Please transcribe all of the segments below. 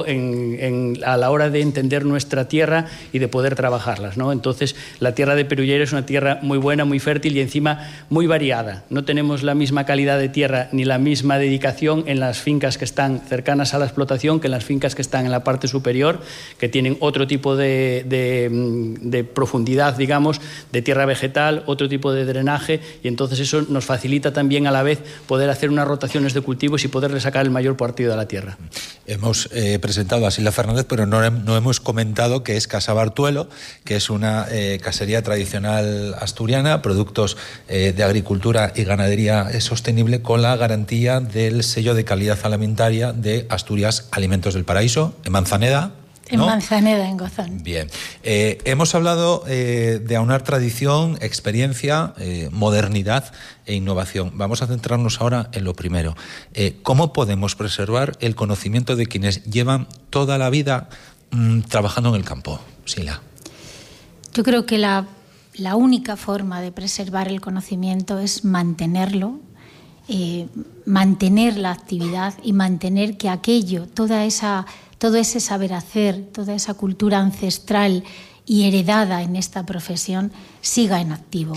a la hora de entender nuestra tierra y de poder trabajarlas, ¿no? Entonces, la tierra de Perullera es una tierra muy buena, muy fértil y encima muy variada. No tenemos la misma calidad de tierra ni la misma dedicación en las fincas que están cercanas a la explotación que en las fincas que están en la parte superior, que tienen otro tipo de profundidad, digamos, de tierra vegetal, otro tipo de drenaje, y entonces eso nos facilita también a la vez poder hacer unas rotaciones de cultivos y poderle sacar el mayor partido a la tierra. Hemos presentado a Silvia Fernández, pero no hemos comentado que es Casa Bartuelo, que es una casería tradicional asturiana, productos de agricultura y ganadería sostenible, con la garantía del sello de calidad alimentaria de Asturias Alimentos del Paraíso, en Manzaneda, ¿no? En Manzaneda, en Gozán. Bien. Hemos hablado de aunar tradición, experiencia, modernidad e innovación. Vamos a centrarnos ahora en lo primero. ¿Cómo podemos preservar el conocimiento de quienes llevan toda la vida trabajando en el campo? Sila. Yo creo que la única forma de preservar el conocimiento es mantenerlo, mantener la actividad y mantener que aquello, todo ese saber hacer, toda esa cultura ancestral y heredada en esta profesión siga en activo.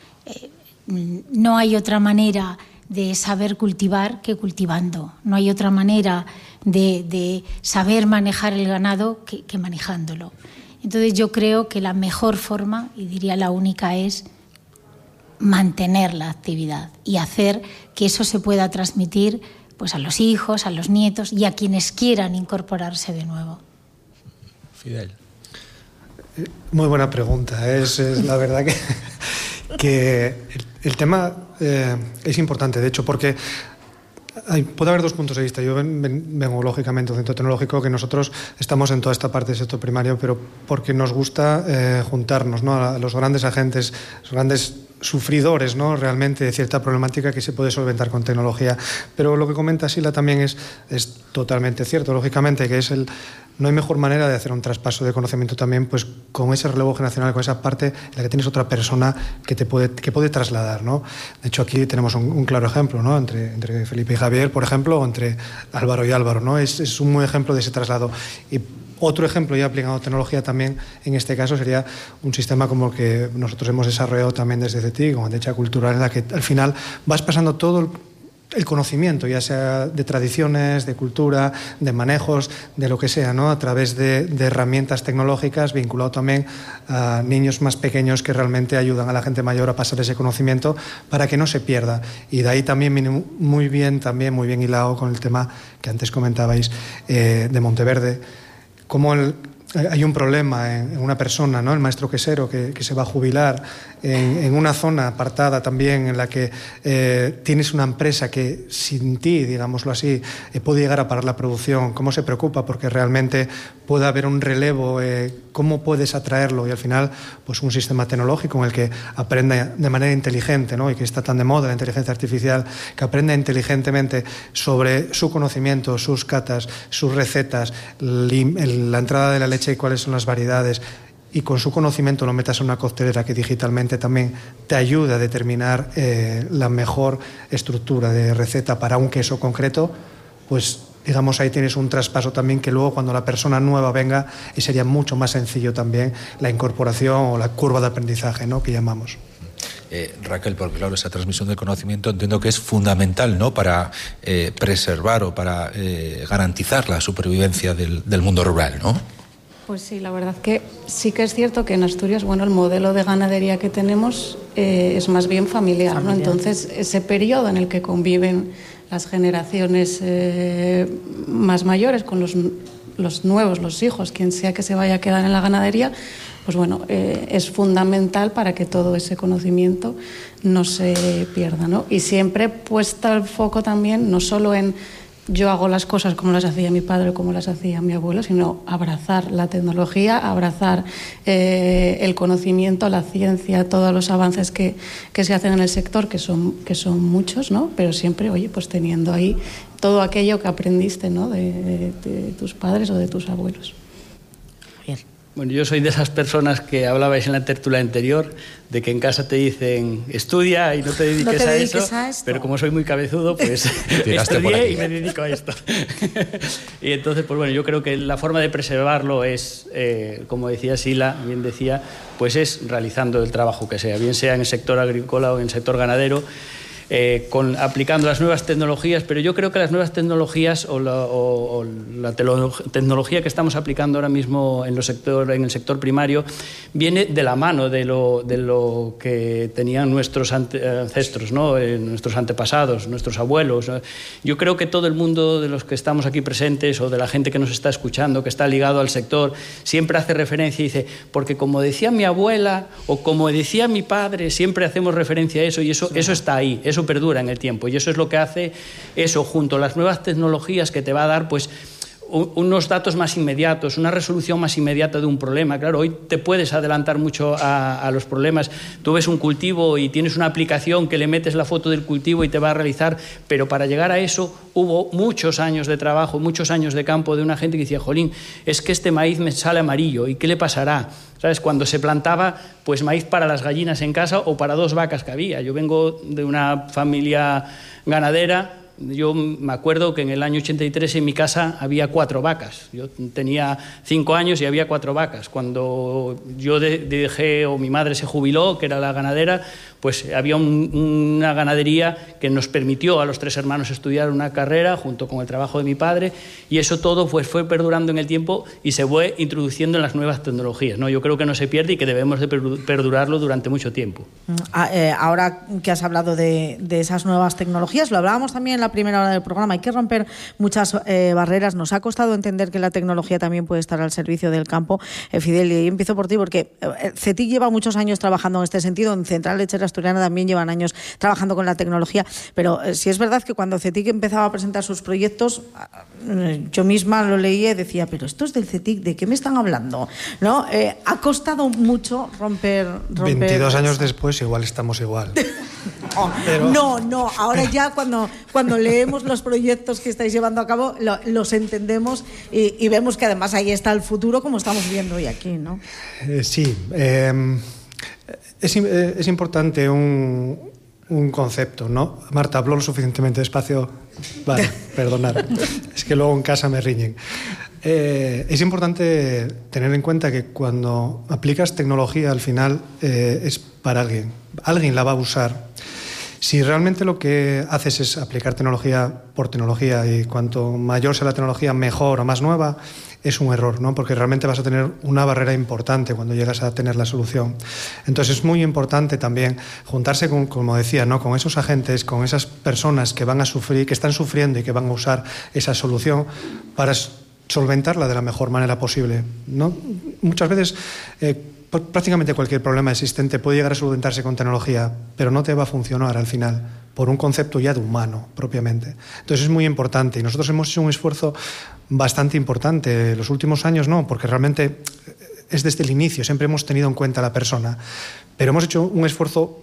No hay otra manera de saber cultivar que cultivando. No hay otra manera de saber manejar el ganado que manejándolo. Entonces yo creo que la mejor forma, y diría la única, es mantener la actividad y hacer que eso se pueda transmitir pues a los hijos, a los nietos y a quienes quieran incorporarse de nuevo. Fidel. Muy buena pregunta. Es la verdad que el tema es importante, de hecho, porque puede haber dos puntos de vista. Yo vengo lógicamente de un centro tecnológico, que nosotros estamos en toda esta parte del sector primario, pero porque nos gusta juntarnos, ¿no?, a los grandes agentes, los grandes sufridores, ¿no?, realmente de cierta problemática que se puede solventar con tecnología. Pero lo que comenta Sila también es totalmente cierto, lógicamente, que no hay mejor manera de hacer un traspaso de conocimiento también, pues con ese relevo generacional, con esa parte en la que tienes otra persona que puede trasladar, ¿no? De hecho, aquí tenemos un claro ejemplo, ¿no?, entre Felipe y Javier, por ejemplo, o entre Álvaro y Álvaro, ¿no? Es un buen ejemplo de ese traslado. Y otro ejemplo, ya aplicando tecnología también, en este caso sería un sistema como el que nosotros hemos desarrollado también desde CETI, como Andecha Cultural, en la que al final vas pasando todo el conocimiento, ya sea de tradiciones, de cultura, de manejos, de lo que sea, ¿no?, a través de herramientas tecnológicas, vinculado también a niños más pequeños que realmente ayudan a la gente mayor a pasar ese conocimiento para que no se pierda. Y de ahí también viene muy bien hilado con el tema que antes comentabais de Monteverde. Como hay un problema en una persona, ¿no?, el maestro quesero que se va a jubilar en una zona apartada también, en la que tienes una empresa que sin ti, digámoslo así, puede llegar a parar la producción. ¿Cómo se preocupa? Porque realmente puede haber un relevo, ¿cómo puedes atraerlo? Y al final, pues un sistema tecnológico en el que aprenda de manera inteligente, ¿no?, y que está tan de moda la inteligencia artificial, que aprenda inteligentemente sobre su conocimiento, sus catas, sus recetas, la entrada de la leche y cuáles son las variedades, y con su conocimiento lo metas en una coctelera que digitalmente también te ayuda a determinar la mejor estructura de receta para un queso concreto, pues digamos ahí tienes un traspaso también que luego cuando la persona nueva venga sería mucho más sencillo también la incorporación o la curva de aprendizaje, ¿no?, que llamamos. Raquel, porque claro, esa transmisión del conocimiento entiendo que es fundamental, ¿no?, para preservar o para garantizar la supervivencia del mundo rural, ¿no? Pues sí, la verdad que sí que es cierto que en Asturias, bueno, el modelo de ganadería que tenemos es más bien familiar, ¿no? Entonces, ese periodo en el que conviven las generaciones más mayores con los nuevos, los hijos, quien sea que se vaya a quedar en la ganadería, pues bueno, es fundamental para que todo ese conocimiento no se pierda, ¿no? Y siempre puesta el foco también, no solo en yo hago las cosas como las hacía mi padre o como las hacía mi abuelo, sino abrazar la tecnología, abrazar el conocimiento, la ciencia, todos los avances que se hacen en el sector, que son muchos, ¿no? Pero siempre, oye, pues teniendo ahí todo aquello que aprendiste, ¿no?, de tus padres o de tus abuelos. Bien. Bueno, yo soy de esas personas que hablabais en la tertulia anterior, de que en casa te dicen estudia y no te dediques a eso, pero como soy muy cabezudo, pues estudié y me dedico a esto. Y entonces, pues bueno, yo creo que la forma de preservarlo es, como decía Sila, bien decía, pues es realizando el trabajo que sea, bien sea en el sector agrícola o en el sector ganadero, aplicando las nuevas tecnologías, pero yo creo que las nuevas tecnologías o la tecnología que estamos aplicando ahora mismo en el sector primario viene de la mano de lo que tenían nuestros ancestros, ¿no? Nuestros antepasados, nuestros abuelos. Yo creo que todo el mundo de los que estamos aquí presentes o de la gente que nos está escuchando, que está ligado al sector, siempre hace referencia y dice, porque como decía mi abuela o como decía mi padre, siempre hacemos referencia a eso y eso está ahí, eso perdura en el tiempo y eso es lo que hace eso junto a las nuevas tecnologías que te va a dar pues unos datos más inmediatos, una resolución más inmediata de un problema. Claro, hoy te puedes adelantar mucho a los problemas. Tú ves un cultivo y tienes una aplicación que le metes la foto del cultivo y te va a realizar, pero para llegar a eso hubo muchos años de trabajo, muchos años de campo de una gente que decía, jolín, es que este maíz me sale amarillo, ¿y qué le pasará? ¿Sabes? Cuando se plantaba pues maíz para las gallinas en casa o para 2 vacas que había. Yo vengo de una familia ganadera. Yo me acuerdo que en el año 83 en mi casa había 4 vacas. Yo tenía 5 años y había 4 vacas. Cuando yo dejé o mi madre se jubiló, que era la ganadera, pues había una ganadería que nos permitió a los 3 hermanos estudiar una carrera junto con el trabajo de mi padre y eso todo pues fue perdurando en el tiempo y se fue introduciendo en las nuevas tecnologías, ¿no? Yo creo que no se pierde y que debemos de perdurarlo durante mucho tiempo. Ahora que has hablado de esas nuevas tecnologías, lo hablábamos también en la primera hora del programa, hay que romper muchas barreras. Nos ha costado entender que la tecnología también puede estar al servicio del campo. Fidel, y empiezo por ti porque CETIC lleva muchos años trabajando en este sentido, en Central Lechera Asturiana también llevan años trabajando con la tecnología, pero sí es verdad que cuando CETIC empezaba a presentar sus proyectos, yo misma lo leía y decía, pero esto es del CETIC, ¿de qué me están hablando? ¿No? Ha costado mucho romper 22 años después igual estamos igual. Pero... No, ahora ya cuando leemos los proyectos que estáis llevando a cabo los entendemos y vemos que además ahí está el futuro como estamos viendo hoy aquí, ¿no? Sí, es importante un concepto, ¿no? Marta, habló lo suficientemente despacio. Vale, perdonad. Es que luego en casa me riñen. Es importante tener en cuenta que cuando aplicas tecnología al final es para alguien. Alguien la va a usar. Si realmente lo que haces es aplicar tecnología por tecnología y cuanto mayor sea la tecnología, mejor o más nueva, es un error, ¿no? Porque realmente vas a tener una barrera importante cuando llegas a tener la solución. Entonces es muy importante también juntarse con, como decía, ¿no? Con esos agentes, con esas personas que van a sufrir, que están sufriendo y que van a usar esa solución para solventarla de la mejor manera posible, ¿no? Muchas veces prácticamente cualquier problema existente puede llegar a solventarse con tecnología, pero no te va a funcionar al final por un concepto ya de humano propiamente. Entonces es muy importante y nosotros hemos hecho un esfuerzo bastante importante los últimos años, no, porque realmente es desde el inicio, siempre hemos tenido en cuenta a la persona, pero hemos hecho un esfuerzo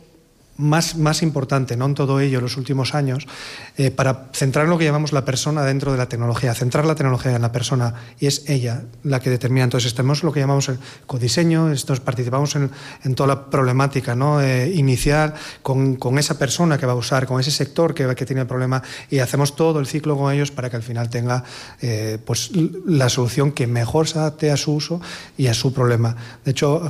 más importante, no en todo ello, los últimos años, para centrar lo que llamamos la persona dentro de la tecnología, centrar la tecnología en la persona, y es ella la que determina. Entonces tenemos lo que llamamos el codiseño, participamos en toda la problemática, ¿no? Inicial con esa persona que va a usar, con ese sector que tiene el problema, y hacemos todo el ciclo con ellos para que al final tenga pues la solución que mejor se adapte a su uso y a su problema. De hecho,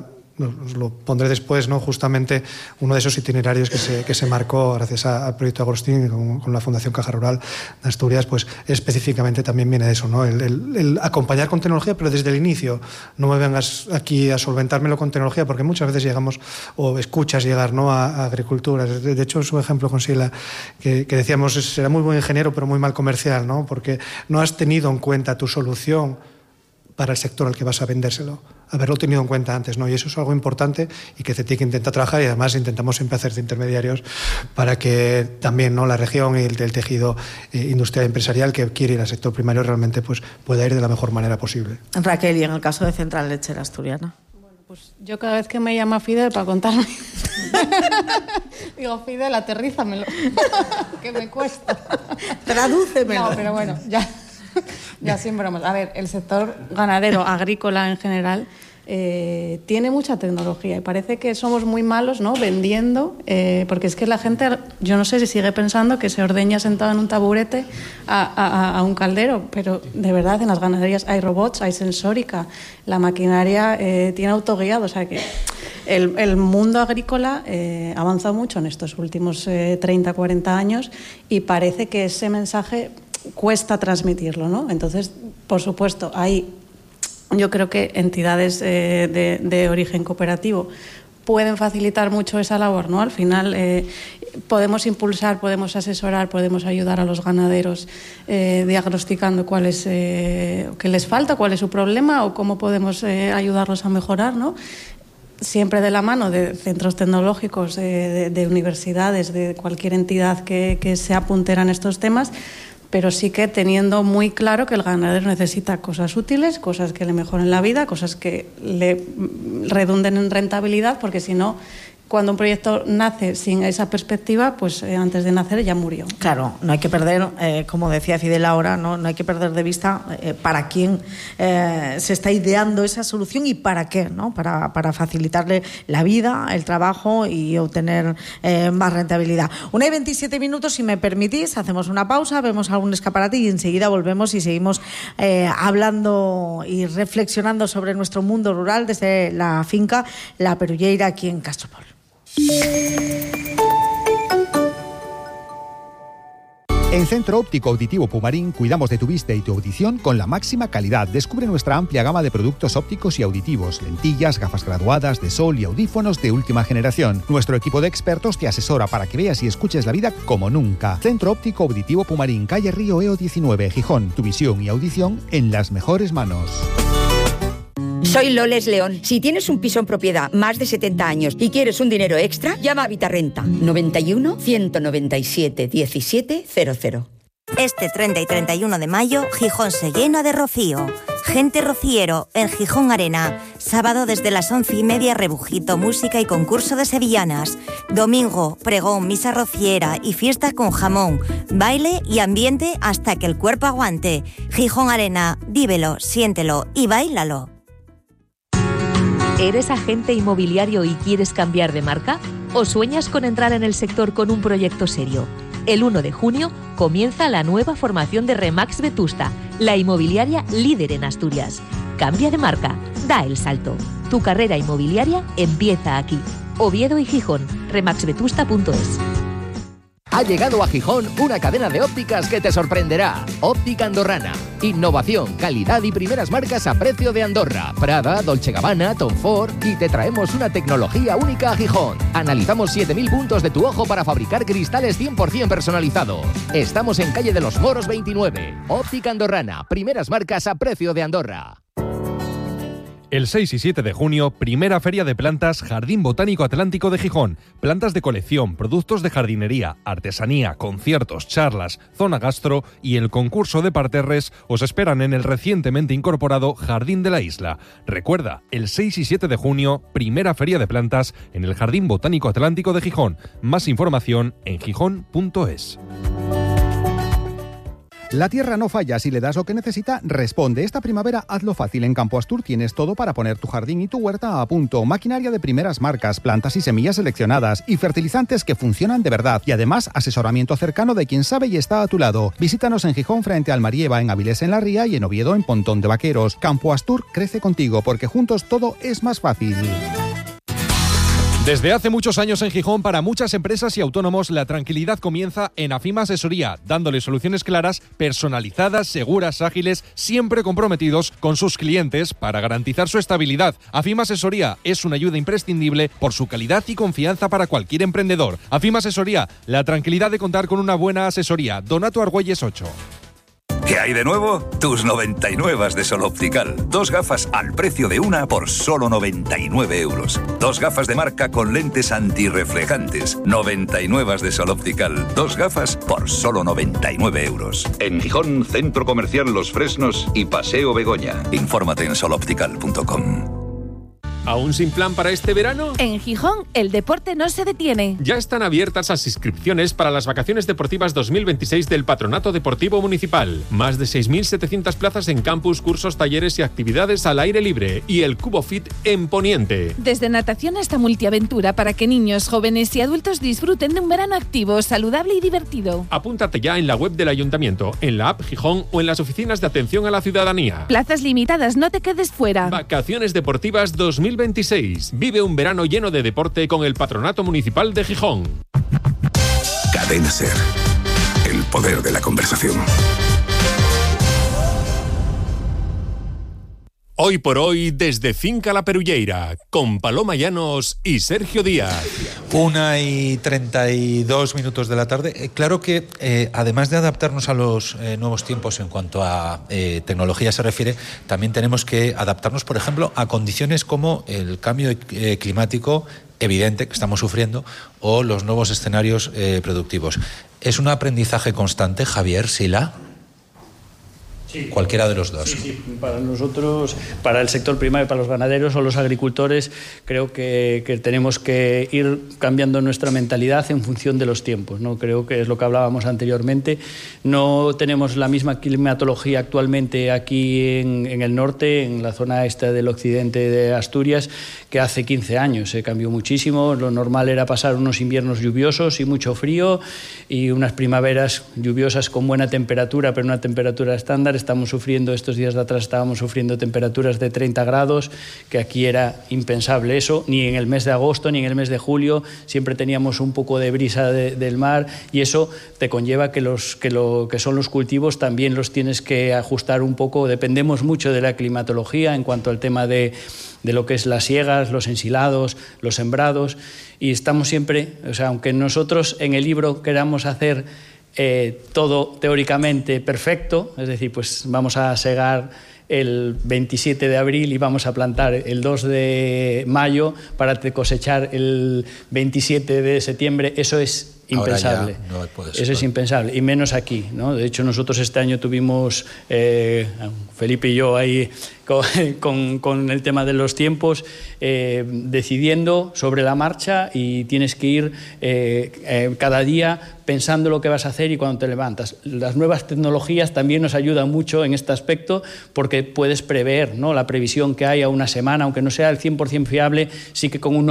os lo pondré después, ¿no? Justamente uno de esos itinerarios que se marcó gracias al proyecto Agostín con la Fundación Caja Rural de Asturias, pues específicamente también viene de eso, ¿no? El acompañar con tecnología, pero desde el inicio. No me vengas aquí a solventármelo con tecnología, porque muchas veces llegamos o escuchas llegar, ¿no? a agricultura. De hecho, su ejemplo con Sila, que decíamos, será muy buen ingeniero pero muy mal comercial, ¿no? Porque no has tenido en cuenta tu solución para el sector al que vas a vendérselo, haberlo tenido en cuenta antes, ¿no? Y eso es algo importante y que CETIC intenta trabajar, y además intentamos siempre hacer de intermediarios para que también, ¿no? La región y el tejido industrial empresarial que quiere ir al sector primario realmente pues pueda ir de la mejor manera posible. Raquel, y en el caso de Central Lechera Asturiana. Bueno, pues yo cada vez que me llama Fidel para contarme digo, Fidel, aterrízamelo que me cuesta. Tradúcemelo. No, pero bueno, ya Ya sin bromas. A ver, el sector ganadero, agrícola en general, tiene mucha tecnología y parece que somos muy malos, ¿no?, vendiendo, porque es que la gente, yo no sé si sigue pensando que se ordeña sentado en un taburete a un caldero, pero de verdad en las ganaderías hay robots, hay sensórica, la maquinaria tiene autoguiado, o sea que el mundo agrícola ha avanzado mucho en estos últimos 30, 40 años y parece que ese mensaje cuesta transmitirlo, ¿no? Entonces, por supuesto, yo creo que entidades de origen cooperativo pueden facilitar mucho esa labor, ¿no? Al final podemos impulsar, podemos asesorar, podemos ayudar a los ganaderos diagnosticando cuál es qué les falta, cuál es su problema o cómo podemos ayudarlos a mejorar, ¿no? Siempre de la mano de centros tecnológicos, de universidades, de cualquier entidad que sea puntera en estos temas, pero sí que teniendo muy claro que el ganadero necesita cosas útiles, cosas que le mejoren la vida, cosas que le redunden en rentabilidad, porque si no, cuando un proyecto nace sin esa perspectiva, pues antes de nacer ya murió. Claro, no hay que perder, como decía Fidel ahora, no hay que perder de vista para quién se está ideando esa solución y para qué, ¿no? Para facilitarle la vida, el trabajo y obtener más rentabilidad. 1:27, si me permitís, hacemos una pausa, vemos algún escaparate y enseguida volvemos y seguimos hablando y reflexionando sobre nuestro mundo rural desde la finca La Perulleira aquí en Castropol. En Centro Óptico Auditivo Pumarín cuidamos de tu vista y tu audición con la máxima calidad. Descubre nuestra amplia gama de productos ópticos y auditivos, lentillas, gafas graduadas, de sol y audífonos de última generación. Nuestro equipo de expertos te asesora para que veas y escuches la vida como nunca. Centro Óptico Auditivo Pumarín, calle Río Eo 19, Gijón. Tu visión y audición en las mejores manos. Soy Loles León. Si tienes un piso en propiedad más de 70 años y quieres un dinero extra, llama a Vitarrenta 91 197 1700. Este 30 y 31 de mayo, Gijón se llena de rocío. Gente rociero en Gijón Arena. Sábado desde las 11:30, rebujito, música y concurso de sevillanas. Domingo, pregón, misa rociera y fiesta con jamón, baile y ambiente hasta que el cuerpo aguante. Gijón Arena, vívelo, siéntelo y báilalo. ¿Eres agente inmobiliario y quieres cambiar de marca? ¿O sueñas con entrar en el sector con un proyecto serio? El 1 de junio comienza la nueva formación de Remax Vetusta, la inmobiliaria líder en Asturias. Cambia de marca, da el salto. Tu carrera inmobiliaria empieza aquí. Oviedo y Gijón, remaxvetusta.es. Ha llegado a Gijón una cadena de ópticas que te sorprenderá. Óptica Andorrana. Innovación, calidad y primeras marcas a precio de Andorra. Prada, Dolce & Gabbana, Tom Ford. Y te traemos una tecnología única a Gijón. Analizamos 7.000 puntos de tu ojo para fabricar cristales 100% personalizados. Estamos en calle de los Moros 29. Óptica Andorrana. Primeras marcas a precio de Andorra. El 6 y 7 de junio, primera Feria de Plantas Jardín Botánico Atlántico de Gijón. Plantas de colección, productos de jardinería, artesanía, conciertos, charlas, zona gastro y el concurso de parterres os esperan en el recientemente incorporado Jardín de la Isla. Recuerda, el 6 y 7 de junio, primera Feria de Plantas en el Jardín Botánico Atlántico de Gijón. Más información en gijón.es. La tierra no falla, si le das lo que necesita, responde. Esta primavera hazlo fácil. En Campo Astur tienes todo para poner tu jardín y tu huerta a punto. Maquinaria de primeras marcas, plantas y semillas seleccionadas y fertilizantes que funcionan de verdad. Y además asesoramiento cercano de quien sabe y está a tu lado. Visítanos en Gijón frente al Marieva, en Avilés en la Ría y en Oviedo en Pontón de Vaqueros. Campo Astur crece contigo porque juntos todo es más fácil. Desde hace muchos años en Gijón, para muchas empresas y autónomos, la tranquilidad comienza en Afima Asesoría, dándoles soluciones claras, personalizadas, seguras, ágiles, siempre comprometidos con sus clientes para garantizar su estabilidad. Afima Asesoría es una ayuda imprescindible por su calidad y confianza para cualquier emprendedor. Afima Asesoría, la tranquilidad de contar con una buena asesoría. Donato Argüelles 8. ¿Qué hay de nuevo? Tus 99 de Sol Optical. 2 gafas al precio de una por solo 99 euros. 2 gafas de marca con lentes antirreflejantes. 99 de Sol Optical. 2 gafas por solo 99 euros. En Gijón, Centro Comercial Los Fresnos y Paseo Begoña. Infórmate en soloptical.com. ¿Aún sin plan para este verano? En Gijón, el deporte no se detiene. Ya están abiertas las inscripciones para las vacaciones deportivas 2026 del Patronato Deportivo Municipal. Más de 6.700 plazas en campus, cursos, talleres y actividades al aire libre. Y el Cubo Fit en Poniente. Desde natación hasta multiaventura para que niños, jóvenes y adultos disfruten de un verano activo, saludable y divertido. Apúntate ya en la web del Ayuntamiento, en la app Gijón o en las oficinas de atención a la ciudadanía. Plazas limitadas, no te quedes fuera. Vacaciones deportivas 2026. Vive un verano lleno de deporte con el Patronato Municipal de Gijón. Cadena SER. El poder de la conversación. Hoy por hoy, desde Finca La Perulleira, con Paloma Llanos y Sergio Díaz. 1:32 de la tarde. Claro que, además de adaptarnos a los nuevos tiempos en cuanto a tecnología se refiere, también tenemos que adaptarnos, por ejemplo, a condiciones como el cambio climático evidente que estamos sufriendo o los nuevos escenarios productivos. ¿Es un aprendizaje constante, Javier Sila? Sí. Cualquiera de los dos. Sí, para nosotros, para el sector primario, para los ganaderos o los agricultores, creo que tenemos que ir cambiando nuestra mentalidad en función de los tiempos, ¿no? Creo que es lo que hablábamos anteriormente. No tenemos la misma climatología actualmente aquí en el norte, en la zona esta del occidente de Asturias, que hace 15 años. Se cambió muchísimo. Lo normal era pasar unos inviernos lluviosos y mucho frío y unas primaveras lluviosas con buena temperatura, pero una temperatura estándar. Estamos sufriendo, estos días de atrás estábamos sufriendo temperaturas de 30 grados, que aquí era impensable eso, ni en el mes de agosto ni en el mes de julio. Siempre teníamos un poco de brisa del mar, y eso te conlleva que lo que son los cultivos también los tienes que ajustar un poco. Dependemos mucho de la climatología en cuanto al tema de lo que es las siegas, los ensilados, los sembrados, y estamos siempre, o sea, aunque nosotros en el libro queramos hacer todo teóricamente perfecto, es decir, pues vamos a segar el 27 de abril y vamos a plantar el 2 de mayo para cosechar el 27 de septiembre, eso es impensable. No puede ser. Eso es impensable, y menos aquí, ¿no? De hecho, nosotros este año tuvimos, Felipe y yo ahí con el tema de los tiempos, decidiendo sobre la marcha, y tienes que ir cada día pensando lo que vas a hacer y cuando te levantas. Las nuevas tecnologías también nos ayudan mucho en este aspecto, porque puedes prever, ¿no? La previsión que hay a una semana, aunque no sea el 100% fiable, sí que con un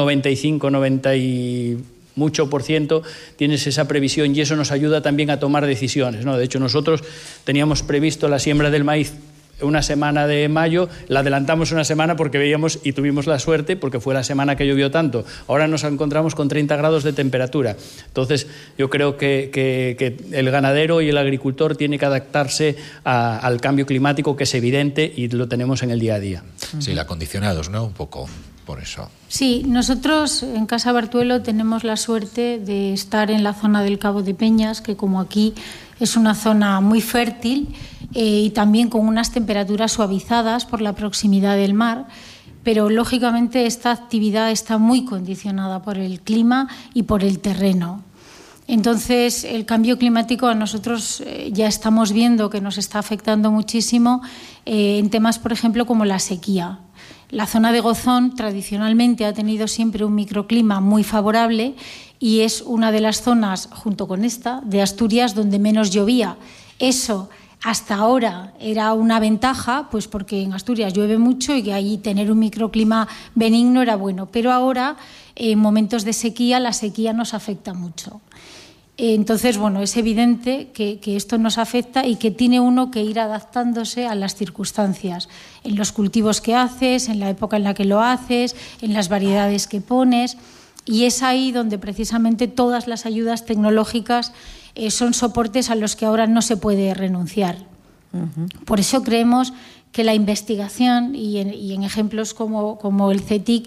90 y mucho por ciento tienes esa previsión, y eso nos ayuda también a tomar decisiones, ¿no? De hecho, nosotros teníamos previsto la siembra del maíz una semana de mayo, la adelantamos una semana porque veíamos y tuvimos la suerte, porque fue la semana que llovió tanto. Ahora nos encontramos con 30 grados de temperatura. Entonces, yo creo que el ganadero y el agricultor tiene que adaptarse al cambio climático, que es evidente y lo tenemos en el día a día. Sí, acondicionados, ¿no? Un poco por eso. Sí, nosotros en Casa Bartuelo tenemos la suerte de estar en la zona del Cabo de Peñas, que como aquí es una zona muy fértil, y también con unas temperaturas suavizadas por la proximidad del mar, pero lógicamente esta actividad está muy condicionada por el clima y por el terreno. Entonces, el cambio climático a nosotros ya estamos viendo que nos está afectando muchísimo en temas, por ejemplo, como la sequía. La zona de Gozón tradicionalmente ha tenido siempre un microclima muy favorable, y es una de las zonas, junto con esta, de Asturias donde menos llovía. Eso hasta ahora era una ventaja, pues porque en Asturias llueve mucho y que ahí tener un microclima benigno era bueno, pero ahora en momentos de sequía la sequía nos afecta mucho. Entonces, bueno, es evidente que esto nos afecta y que tiene uno que ir adaptándose a las circunstancias, en los cultivos que haces, en la época en la que lo haces, en las variedades que pones, y es ahí donde precisamente todas las ayudas tecnológicas son soportes a los que ahora no se puede renunciar. Por eso creemos que la investigación, y en ejemplos como el CETIC,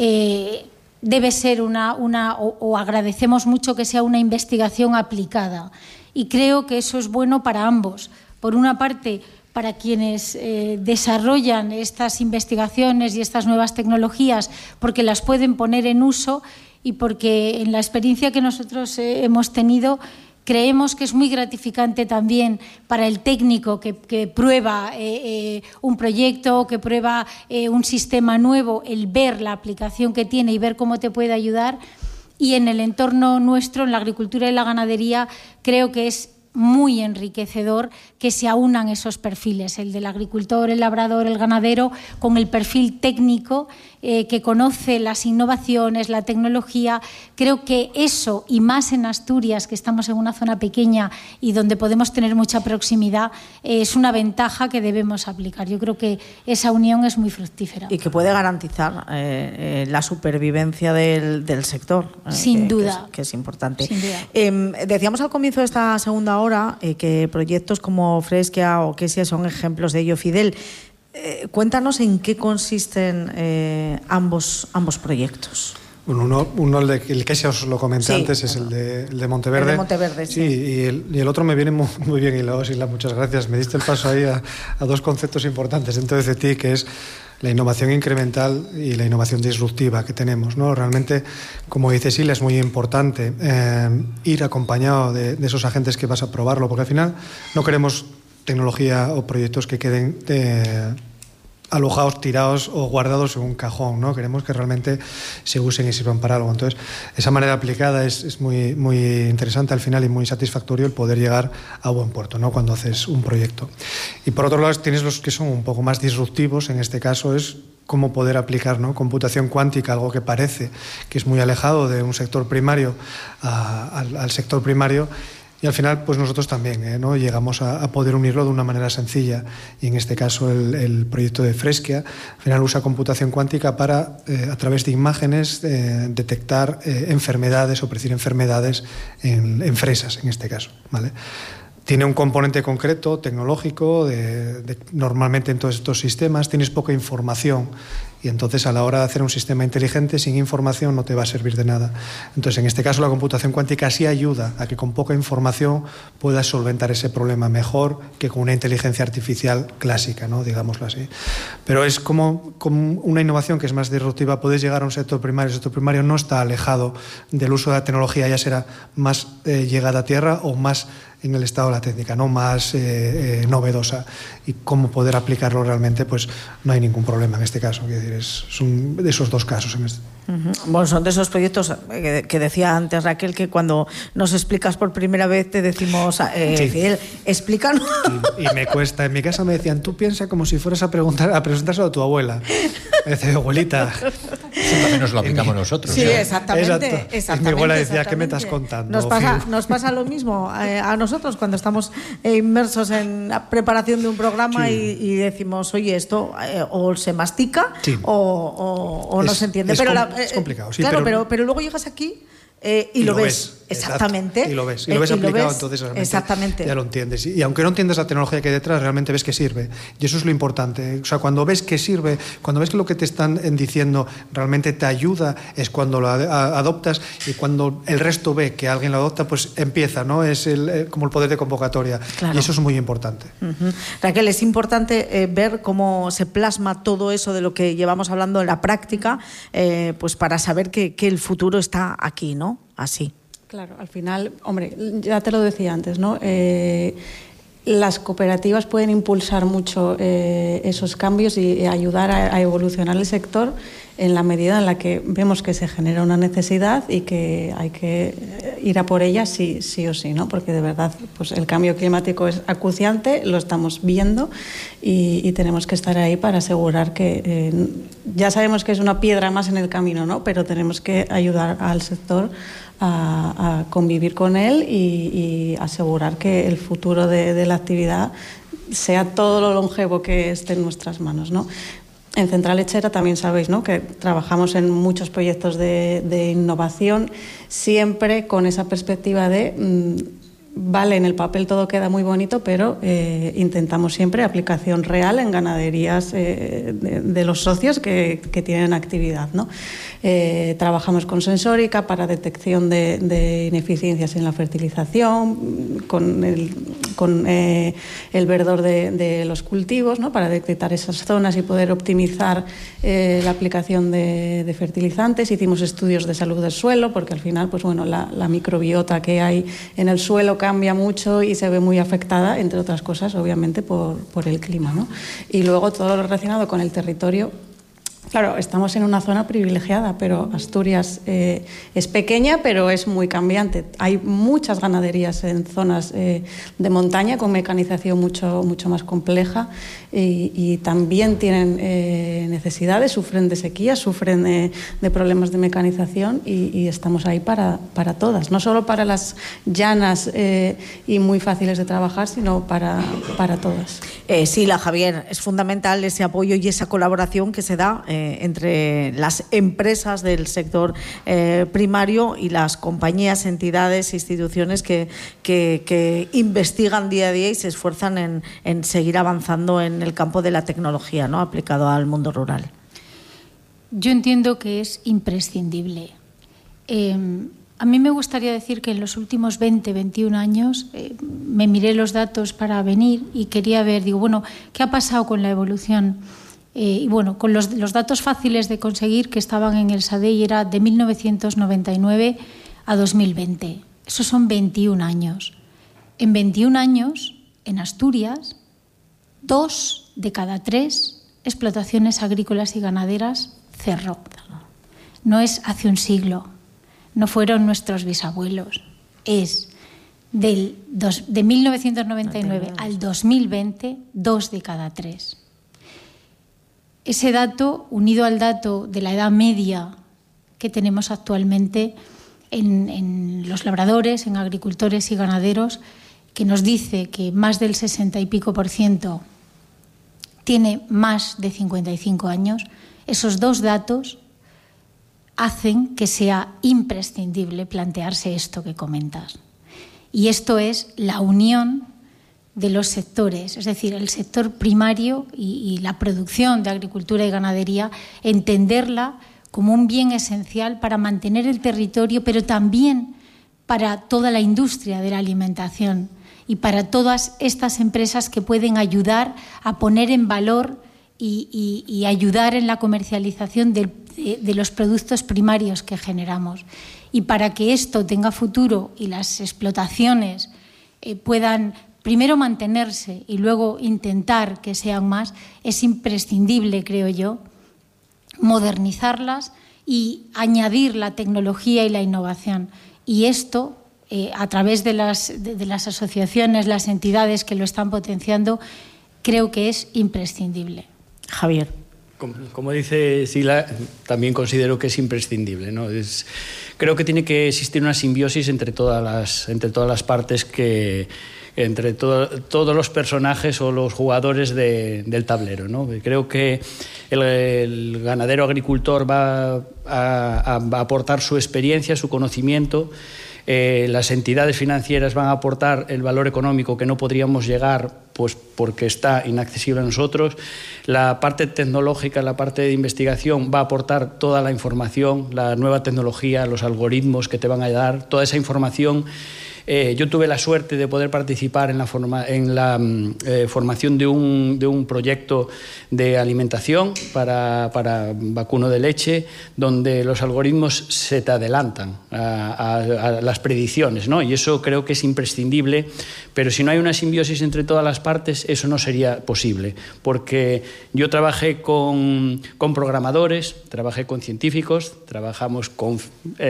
debe ser o agradecemos mucho que sea una investigación aplicada, y creo que eso es bueno para ambos. Por una parte, para quienes desarrollan estas investigaciones y estas nuevas tecnologías, porque las pueden poner en uso, y porque en la experiencia que nosotros hemos tenido, Creemos que es muy gratificante también para el técnico que prueba un proyecto, que prueba un sistema nuevo, el ver la aplicación que tiene y ver cómo te puede ayudar. Y en el entorno nuestro, en la agricultura y la ganadería, creo que es muy enriquecedor que se aunan esos perfiles, el del agricultor, el labrador, el ganadero, con el perfil técnico que conoce las innovaciones, la tecnología. Creo que eso, y más en Asturias, que estamos en una zona pequeña y donde podemos tener mucha proximidad, es una ventaja que debemos aplicar. Yo creo que esa unión es muy fructífera. Y que puede garantizar la supervivencia del sector. Sin duda. Que es importante. Sin duda. Decíamos al comienzo de esta segunda hora que proyectos como Freskia o Quesia son ejemplos de ello. Fidel, cuéntanos en qué consisten ambos proyectos. Bueno, uno el que ya os lo comenté antes, es el de Monteverde. El de Monteverde, sí. Y el otro me viene muy bien hilado, Isla, muchas gracias. Me diste el paso ahí a dos conceptos importantes dentro de ti, que es la innovación incremental y la innovación disruptiva que tenemos, ¿no? Realmente, como dice Isla, es muy importante ir acompañado de esos agentes que vas a probarlo, porque al final no queremos tecnología o proyectos que queden alojados, tirados o guardados en un cajón, ¿no? Queremos que realmente se usen y sirvan para algo. Entonces, esa manera aplicada es muy, muy interesante al final y muy satisfactorio el poder llegar a buen puerto, ¿no? Cuando haces un proyecto. Y por otro lado, tienes los que son un poco más disruptivos. En este caso es cómo poder aplicar, ¿no? Computación cuántica, algo que parece que es muy alejado de un sector primario al sector primario. Y al final, pues nosotros también, ¿no? Llegamos a poder unirlo de una manera sencilla. Y en este caso, el proyecto de Freskia, al final usa computación cuántica para, a través de imágenes, detectar enfermedades o predecir enfermedades en fresas, en este caso, ¿vale? Tiene un componente concreto, tecnológico, normalmente en todos estos sistemas tienes poca información y entonces a la hora de hacer un sistema inteligente sin información no te va a servir de nada. Entonces en este caso la computación cuántica sí ayuda a que con poca información puedas solventar ese problema mejor que con una inteligencia artificial clásica, ¿no? Digámoslo así. Pero es como una innovación que es más disruptiva. Puedes llegar a un sector primario. El sector primario no está alejado del uso de la tecnología, ya será más llegada a tierra o más en el estado de la técnica, ¿no? Más novedosa, y cómo poder aplicarlo realmente, pues no hay ningún problema en este caso. Quiero decir, son de esos dos casos en este. Bueno, son de esos proyectos que decía antes Raquel, que cuando nos explicas por primera vez te decimos, Fidel, explícanos. Y me cuesta. En mi casa me decían, tú piensa como si fueras a presentárselo a tu abuela. Me decía, abuelita. Eso también nos lo aplicamos nosotros. Sí, exactamente. Y mi abuela decía, ¿qué me estás contando? Nos pasa lo mismo a nosotros cuando estamos inmersos en la preparación de un programa y decimos, oye, esto o se mastica o no se entiende. Es complicado, sí. Claro, pero luego llegas aquí y lo ves. Exactamente. Exacto. Y lo ves aplicado, entonces realmente exactamente. Ya lo entiendes. Y aunque no entiendas la tecnología que hay detrás, realmente ves que sirve. Y eso es lo importante. O sea, cuando ves que sirve, cuando ves que lo que te están diciendo realmente te ayuda, es cuando lo adoptas, y cuando el resto ve que alguien lo adopta, pues empieza, ¿no? Es como el poder de convocatoria. Claro. Y eso es muy importante. Raquel, es importante ver cómo se plasma todo eso de lo que llevamos hablando en la práctica, pues para saber que el futuro está aquí, ¿no? Así. Claro, al final, hombre, ya te lo decía antes, ¿no? Las cooperativas pueden impulsar mucho esos cambios y ayudar a evolucionar el sector en la medida en la que vemos que se genera una necesidad y que hay que ir a por ella sí o sí, ¿no? Porque de verdad, pues el cambio climático es acuciante, lo estamos viendo y tenemos que estar ahí para asegurar que ya sabemos que es una piedra más en el camino, ¿no? Pero tenemos que ayudar al sector a convivir con él y asegurar que el futuro de la actividad sea todo lo longevo que esté en nuestras manos, ¿no? En Central Lechera también sabéis, ¿no?, que trabajamos en muchos proyectos de innovación, siempre con esa perspectiva de vale, en el papel todo queda muy bonito, pero intentamos siempre aplicación real en ganaderías de los socios que tienen actividad, ¿no? Trabajamos con sensórica para detección de ineficiencias en la fertilización, con el verdor de los cultivos, ¿no? Para detectar esas zonas y poder optimizar la aplicación de fertilizantes. Hicimos estudios de salud del suelo, porque al final, pues bueno, la microbiota que hay en el suelo cambia mucho y se ve muy afectada, entre otras cosas, obviamente, por el clima, ¿no? Y luego todo lo relacionado con el territorio. Claro, estamos en una zona privilegiada, pero Asturias es pequeña, pero es muy cambiante. Hay muchas ganaderías en zonas de montaña con mecanización mucho más compleja y también tienen necesidades, sufren de sequía, sufren de problemas de mecanización y estamos ahí para todas, no solo para las llanas y muy fáciles de trabajar, sino para todas. Sí, Javier, es fundamental ese apoyo y esa colaboración que se da entre las empresas del sector primario y las compañías, entidades, instituciones que investigan día a día y se esfuerzan en seguir avanzando en el campo de la tecnología, ¿no?, aplicado al mundo rural. Yo entiendo que es imprescindible. A mí me gustaría decir que en los últimos 20, 21 años me miré los datos para venir y quería ver, digo, bueno, ¿qué ha pasado con la evolución? Y bueno, con los datos fáciles de conseguir que estaban en el SADEI era de 1999 a 2020. Esos son 21 años. En 21 años, en Asturias, 2 de cada 3 explotaciones agrícolas y ganaderas cerró. No es hace un siglo, no fueron nuestros bisabuelos, es de 1999 al 2020, 2 de cada 3. Ese dato, unido al dato de la edad media que tenemos actualmente en los labradores, en agricultores y ganaderos, que nos dice que más del 60 y pico % tiene más de 55 años, esos dos datos hacen que sea imprescindible plantearse esto que comentas. Y esto es la unión de los sectores, es decir, el sector primario y la producción de agricultura y ganadería, entenderla como un bien esencial para mantener el territorio, pero también para toda la industria de la alimentación y para todas estas empresas que pueden ayudar a poner en valor y ayudar en la comercialización de los productos primarios que generamos. Y para que esto tenga futuro y las explotaciones puedan primero mantenerse y luego intentar que sean más, es imprescindible, creo yo, modernizarlas y añadir la tecnología y la innovación. Y esto, a través de las asociaciones, las entidades que lo están potenciando, creo que es imprescindible. Javier. Como dice Sila, también considero que es imprescindible, ¿no? Creo que tiene que existir una simbiosis entre todas las partes, entre todos los personajes o los jugadores del tablero, ¿no? Creo que el ganadero agricultor va a aportar su experiencia, su conocimiento. Las entidades financieras van a aportar el valor económico que no podríamos llegar, pues porque está inaccesible a nosotros. La parte tecnológica, la parte de investigación va a aportar toda la información, la nueva tecnología, los algoritmos que te van a dar, toda esa información. Yo tuve la suerte de poder participar en la formación de un proyecto de alimentación para vacuno de leche, donde los algoritmos se te adelantan a las predicciones, ¿no? Y eso creo que es imprescindible, pero si no hay una simbiosis entre todas las partes, eso no sería posible, porque yo trabajé con programadores, trabajé con científicos, trabajamos con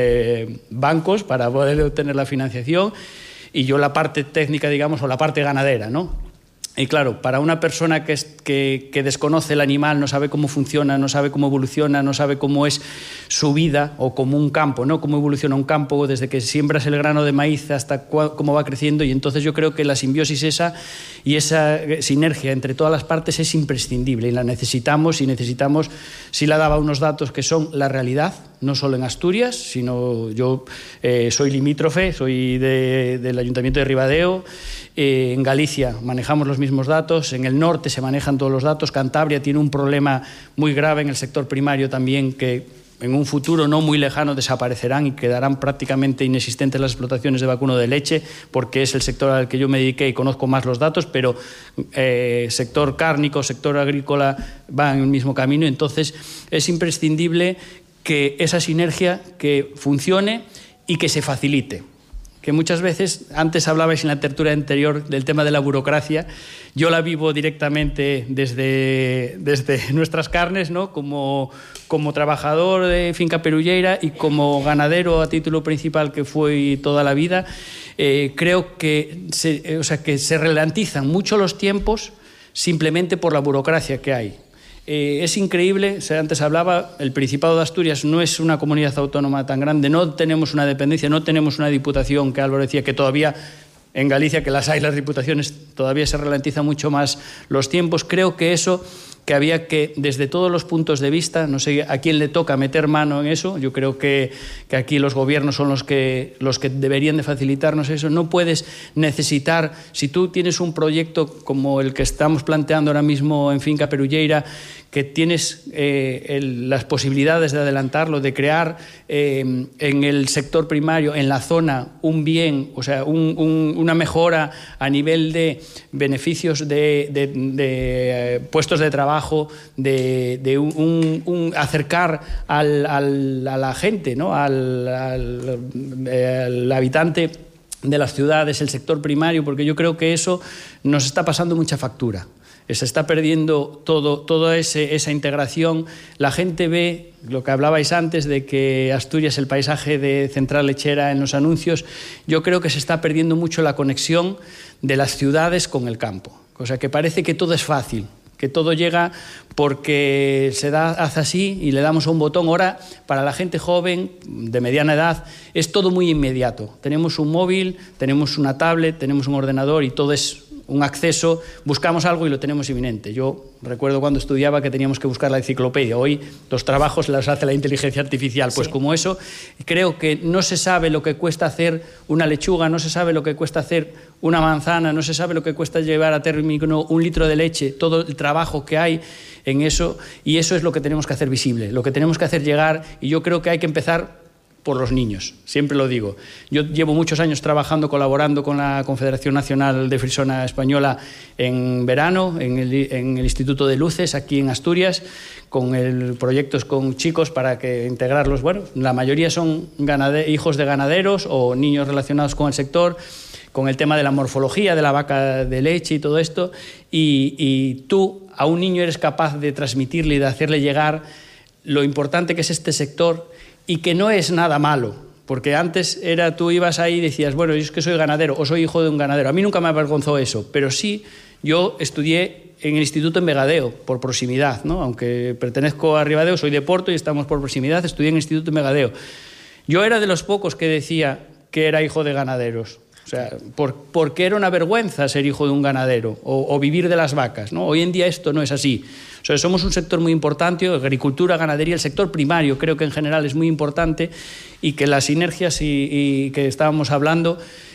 bancos para poder obtener la financiación, y yo la parte técnica, digamos, o la parte ganadera, ¿no? Y claro, para una persona que desconoce el animal, no sabe cómo funciona, no sabe cómo evoluciona, no sabe cómo es su vida, o como un campo, ¿no? Cómo evoluciona un campo desde que siembras el grano de maíz hasta cómo va creciendo. Y entonces yo creo que la simbiosis esa y esa sinergia entre todas las partes es imprescindible y la necesitamos. Si la daba unos datos que son la realidad, no solo en Asturias, sino yo soy limítrofe, soy del Ayuntamiento de Ribadeo. En Galicia manejamos los mismos datos, en el norte se manejan todos los datos. Cantabria tiene un problema muy grave en el sector primario también, que en un futuro no muy lejano desaparecerán y quedarán prácticamente inexistentes las explotaciones de vacuno de leche, porque es el sector al que yo me dediqué y conozco más los datos, pero sector cárnico, sector agrícola van en el mismo camino. Entonces es imprescindible que esa sinergia que funcione y que se facilite. Que muchas veces, antes hablabais en la tertulia anterior del tema de la burocracia, yo la vivo directamente desde nuestras carnes, ¿no? Como trabajador de finca perulleira y como ganadero a título principal que fui toda la vida. Creo que se ralentizan mucho los tiempos simplemente por la burocracia que hay. Es increíble, antes hablaba, el Principado de Asturias no es una comunidad autónoma tan grande, no tenemos una dependencia, no tenemos una diputación, que Álvaro decía que todavía en Galicia, que las hay las diputaciones, todavía se ralentizan mucho más los tiempos. Creo que eso, que había que, desde todos los puntos de vista, no sé a quién le toca meter mano en eso, yo creo que aquí los gobiernos son los que deberían de facilitarnos eso. No puedes necesitar, si tú tienes un proyecto como el que estamos planteando ahora mismo en Finca Perulleira, que tienes las posibilidades de adelantarlo, de crear en el sector primario, en la zona, un bien, o sea, una mejora a nivel de beneficios de puestos de trabajo, de acercar a la gente, ¿no? al habitante de las ciudades, el sector primario, porque yo creo que eso nos está pasando mucha factura. Se está perdiendo toda esa integración. La gente ve lo que hablabais antes de que Asturias, el paisaje de central lechera en los anuncios. Yo creo que se está perdiendo mucho la conexión de las ciudades con el campo. O sea, que parece que todo es fácil, que todo llega porque se hace así y le damos a un botón. Ahora, para la gente joven, de mediana edad, es todo muy inmediato. Tenemos un móvil, tenemos una tablet, tenemos un ordenador y todo es un acceso, buscamos algo y lo tenemos inminente. Yo recuerdo cuando estudiaba que teníamos que buscar la enciclopedia. Hoy los trabajos los hace la inteligencia artificial. Pues sí. Como eso, creo que no se sabe lo que cuesta hacer una lechuga, no se sabe lo que cuesta hacer una manzana, no se sabe lo que cuesta llevar a término 1 litro de leche, todo el trabajo que hay en eso, y eso es lo que tenemos que hacer visible, lo que tenemos que hacer llegar, y yo creo que hay que empezar por los niños, siempre lo digo. Yo llevo muchos años trabajando, colaborando con la Confederación Nacional de Frisona Española en verano, en el Instituto de Luces, aquí en Asturias, con proyectos con chicos para que integrarlos. Bueno, la mayoría son hijos de ganaderos o niños relacionados con el sector, con el tema de la morfología de la vaca de leche y todo esto, y tú a un niño eres capaz de transmitirle y de hacerle llegar lo importante que es este sector, y que no es nada malo, porque antes tú ibas ahí y decías, bueno, yo es que soy ganadero o soy hijo de un ganadero. A mí nunca me avergonzó eso, pero sí, yo estudié en el instituto en Vegadeo, por proximidad, ¿no? Aunque pertenezco a Ribadeo, soy de Porto y estamos por proximidad, estudié en el instituto en Vegadeo. Yo era de los pocos que decía que era hijo de ganaderos. O sea, porque era una vergüenza ser hijo de un ganadero o vivir de las vacas, ¿no? Hoy en día esto no es así. O sea, somos un sector muy importante, agricultura, ganadería, el sector primario creo que en general es muy importante, y que las sinergias y que estábamos hablando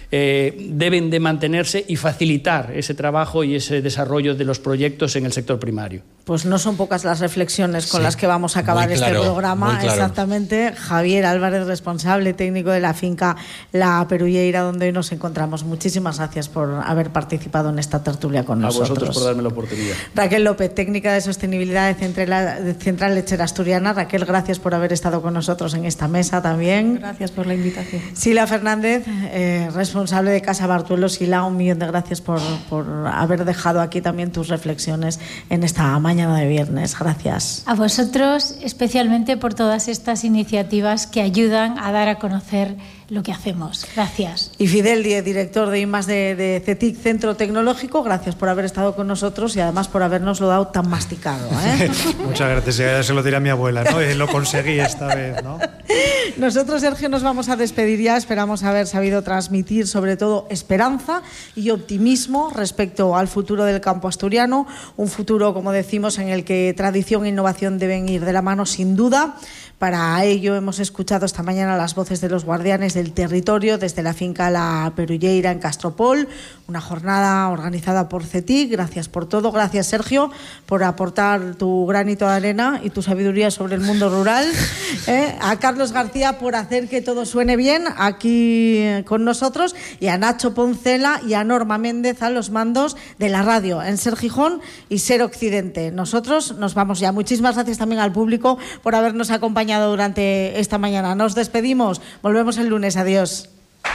deben de mantenerse y facilitar ese trabajo y ese desarrollo de los proyectos en el sector primario. Pues no son pocas las reflexiones con las que vamos a acabar este programa. Exactamente. Javier Álvarez, responsable técnico de la finca La Perulleira, donde hoy nos encontramos. Muchísimas gracias por haber participado en esta tertulia con nosotros. A vosotros por darme la oportunidad. Raquel López, técnica de sostenibilidad de Central Lechera Asturiana. Raquel, gracias por haber estado con nosotros en esta mesa también. Gracias por la invitación. Sila Fernández, responsable de Casa Bartuelo. Sila, 1.000.000 de gracias por haber dejado aquí también tus reflexiones en esta mañana de viernes. Gracias. A vosotros, especialmente por todas estas iniciativas que ayudan a dar a conocer lo que hacemos. Gracias. Y Fidel Díez, director de I+D de CETIC, Centro Tecnológico, gracias por haber estado con nosotros y además por habernoslo dado tan masticado, ¿eh? Muchas gracias. Ya se lo diré a mi abuela, ¿no? Lo conseguí esta vez, ¿no? Nosotros, Sergio, nos vamos a despedir ya. Esperamos haber sabido transmitir sobre todo esperanza y optimismo respecto al futuro del campo asturiano, un futuro, como decimos, en el que tradición e innovación deben ir de la mano sin duda. Para ello hemos escuchado esta mañana las voces de los guardianes del territorio desde la finca La Perulleira en Castropol, una jornada organizada por CETIC. Gracias por todo, gracias Sergio por aportar tu granito de arena y tu sabiduría sobre el mundo rural, a Carlos García por hacer que todo suene bien aquí con nosotros, y a Nacho Poncela y a Norma Méndez a los mandos de la radio en Ser Gijón y Ser Occidente. Nosotros nos vamos ya. Muchísimas gracias también al público por habernos acompañado durante esta mañana. Nos despedimos, volvemos el lunes. Adiós.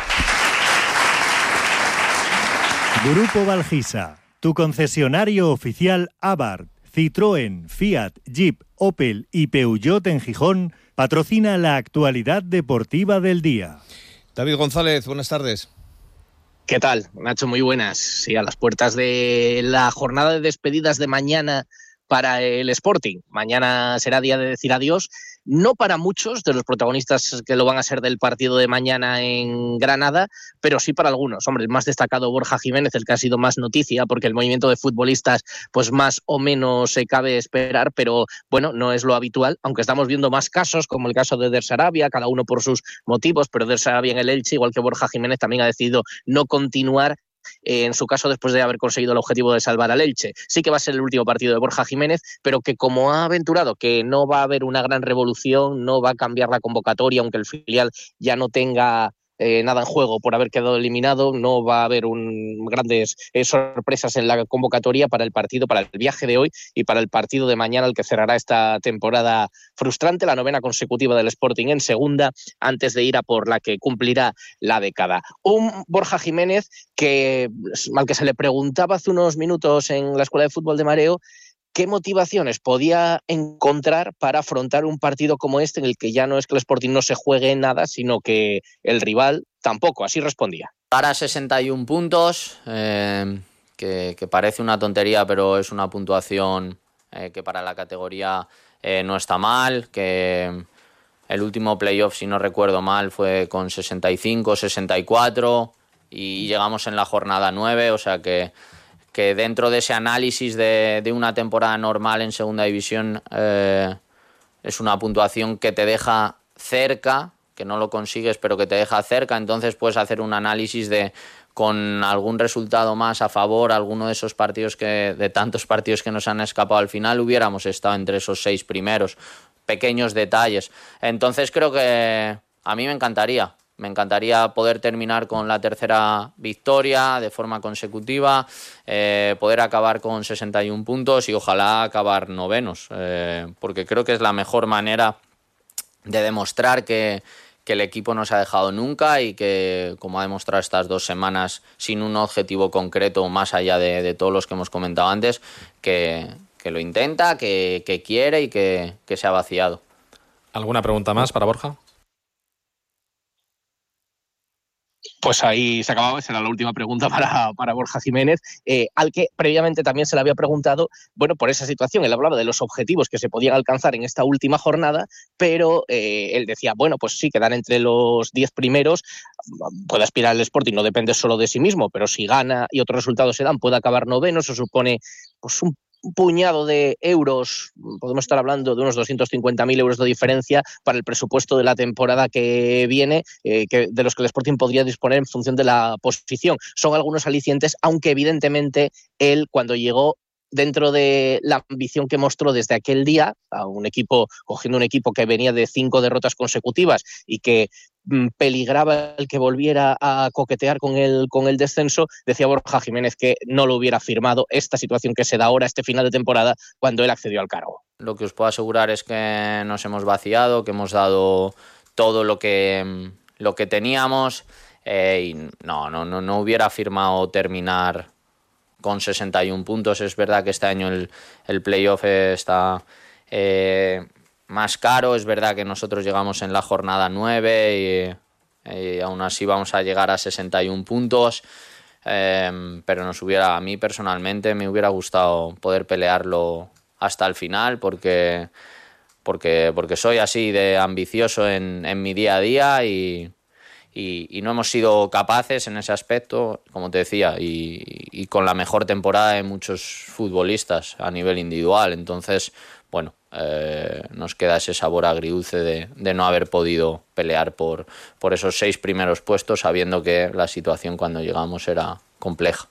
Grupo Valgisa, tu concesionario oficial Abarth, Citroën, Fiat, Jeep, Opel y Peugeot en Gijón, patrocina la actualidad deportiva del día. David González, buenas tardes. ¿Qué tal, Nacho? Muy buenas. Sí, a las puertas de la jornada de despedidas de mañana para el Sporting. Mañana será día de decir adiós. No para muchos de los protagonistas que lo van a ser del partido de mañana en Granada, pero sí para algunos. Hombre, el más destacado Borja Jiménez, el que ha sido más noticia, porque el movimiento de futbolistas pues más o menos se cabe esperar, pero bueno, no es lo habitual, aunque estamos viendo más casos, como el caso de Eder Sarabia, cada uno por sus motivos, pero Eder Sarabia en el Elche, igual que Borja Jiménez, también ha decidido no continuar, en su caso después de haber conseguido el objetivo de salvar al Elche. Sí que va a ser el último partido de Borja Jiménez, pero que como ha aventurado que no va a haber una gran revolución, no va a cambiar la convocatoria, aunque el filial ya no tenga nada en juego por haber quedado eliminado, no va a haber grandes sorpresas en la convocatoria para el partido, para el viaje de hoy y para el partido de mañana, el que cerrará esta temporada frustrante, la 9ª consecutiva del Sporting en segunda, antes de ir a por la que cumplirá la década. Un Borja Jiménez al que se le preguntaba hace unos minutos en la Escuela de Fútbol de Mareo qué motivaciones podía encontrar para afrontar un partido como este, en el que ya no es que el Sporting no se juegue en nada, sino que el rival tampoco. Así respondía. Para 61 puntos, que parece una tontería, pero es una puntuación que para la categoría no está mal, que el último playoff, si no recuerdo mal, fue con 65, 64 y llegamos en la jornada 9, o sea que dentro de ese análisis de una temporada normal en segunda división es una puntuación que te deja cerca, que no lo consigues pero que te deja cerca, entonces puedes hacer un análisis con algún resultado más a favor, alguno de esos partidos de tantos partidos que nos han escapado al final, hubiéramos estado entre esos 6 primeros, pequeños detalles. Entonces creo que a mí me encantaría poder terminar con la 3ª victoria de forma consecutiva, poder acabar con 61 puntos y ojalá acabar 9º, porque creo que es la mejor manera de demostrar que el equipo no se ha dejado nunca y que, como ha demostrado estas 2 semanas, sin un objetivo concreto más allá de todos los que hemos comentado antes, que lo intenta, que quiere y que se ha vaciado. ¿Alguna pregunta más para Borja? Pues ahí se acababa, esa era la última pregunta para Borja Jiménez, al que previamente también se le había preguntado, bueno, por esa situación. Él hablaba de los objetivos que se podían alcanzar en esta última jornada, pero él decía, bueno, pues sí, quedar entre los 10 primeros, puede aspirar al Sporting, no depende solo de sí mismo, pero si gana y otros resultados se dan, puede acabar 9º, eso supone pues un puñado de euros, podemos estar hablando de unos 250.000 euros de diferencia para el presupuesto de la temporada que viene, de los que el Sporting podría disponer en función de la posición. Son algunos alicientes, aunque evidentemente él, cuando llegó, dentro de la ambición que mostró desde aquel día, cogiendo un equipo que venía de 5 derrotas consecutivas y que peligraba el que volviera a coquetear con el descenso, decía Borja Jiménez que no lo hubiera firmado esta situación que se da ahora, este final de temporada, cuando él accedió al cargo. Lo que os puedo asegurar es que nos hemos vaciado, que hemos dado todo lo que teníamos y no hubiera firmado terminar con 61 puntos. Es verdad que este año el playoff está más caro, es verdad que nosotros llegamos en la jornada 9 y aún así vamos a llegar a 61 puntos, pero a mí personalmente me hubiera gustado poder pelearlo hasta el final porque porque soy así de ambicioso en mi día a día y no hemos sido capaces en ese aspecto, como te decía, y con la mejor temporada de muchos futbolistas a nivel individual. Entonces, bueno, nos queda ese sabor agridulce de no haber podido pelear por esos 6 primeros puestos, sabiendo que la situación cuando llegamos era compleja.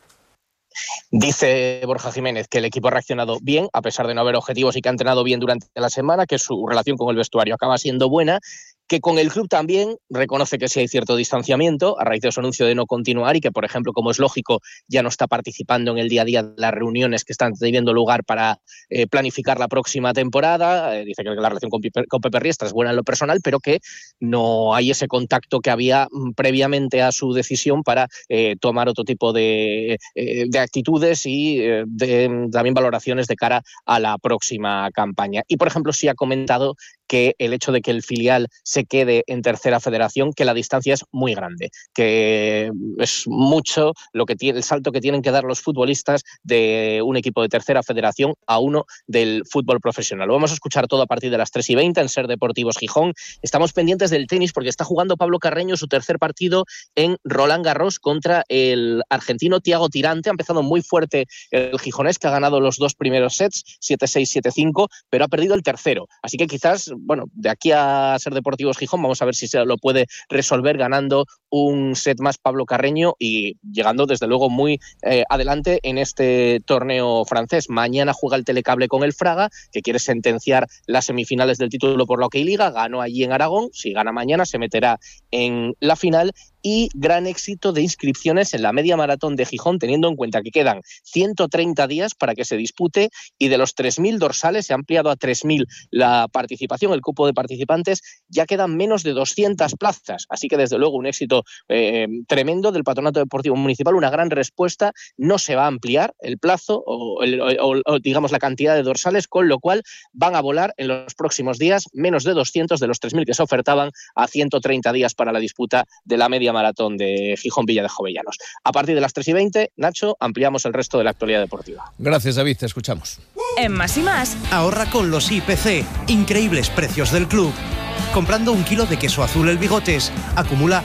Dice Borja Jiménez que el equipo ha reaccionado bien, a pesar de no haber objetivos, y que ha entrenado bien durante la semana, que su relación con el vestuario acaba siendo buena, que con el club también reconoce que sí hay cierto distanciamiento a raíz de su anuncio de no continuar y que, por ejemplo, como es lógico, ya no está participando en el día a día de las reuniones que están teniendo lugar para planificar la próxima temporada. Dice que la relación con Pepe Riestra es buena en lo personal, pero que no hay ese contacto que había previamente a su decisión para tomar otro tipo de actitudes y también valoraciones de cara a la próxima campaña. Y, por ejemplo, sí ha comentado que el hecho de que el filial se quede en tercera federación, que la distancia es muy grande, que es mucho el salto que tienen que dar los futbolistas de un equipo de tercera federación a uno del fútbol profesional. Lo vamos a escuchar todo a partir de las 3:20 en Ser Deportivos Gijón. Estamos pendientes del tenis porque está jugando Pablo Carreño su tercer partido en Roland Garros contra el argentino Thiago Tirante. Ha empezado muy fuerte el gijonés, que ha ganado los 2 primeros sets, 7-6, 7-5, pero ha perdido el tercero. Así que quizás, bueno, de aquí a Ser Deportivos Gijón vamos a ver si se lo puede resolver ganando un set más Pablo Carreño y llegando desde luego muy adelante en este torneo francés. Mañana juega el Telecable con el Fraga, que quiere sentenciar las semifinales del título por la OK Liga. Ganó allí en Aragón, si gana mañana se meterá en la final. Y gran éxito de inscripciones en la media maratón de Gijón, teniendo en cuenta que quedan 130 días para que se dispute y de los 3.000 dorsales se ha ampliado a 3.000 la participación, el cupo de participantes. Ya quedan menos de 200 plazas, así que desde luego un éxito tremendo del Patronato Deportivo Municipal, una gran respuesta. No se va a ampliar el plazo o digamos la cantidad de dorsales, con lo cual van a volar en los próximos días menos de 200 de los 3.000 que se ofertaban a 130 días para la disputa de la media maratón de Gijón Villa de Jovellanos. A partir de las 3:20, Nacho, ampliamos el resto de la actualidad deportiva. Gracias, David, te escuchamos. En Más y Más, ahorra con los IPC, increíbles precios del club. Comprando 1 kilo de queso azul El Bigotes, acumula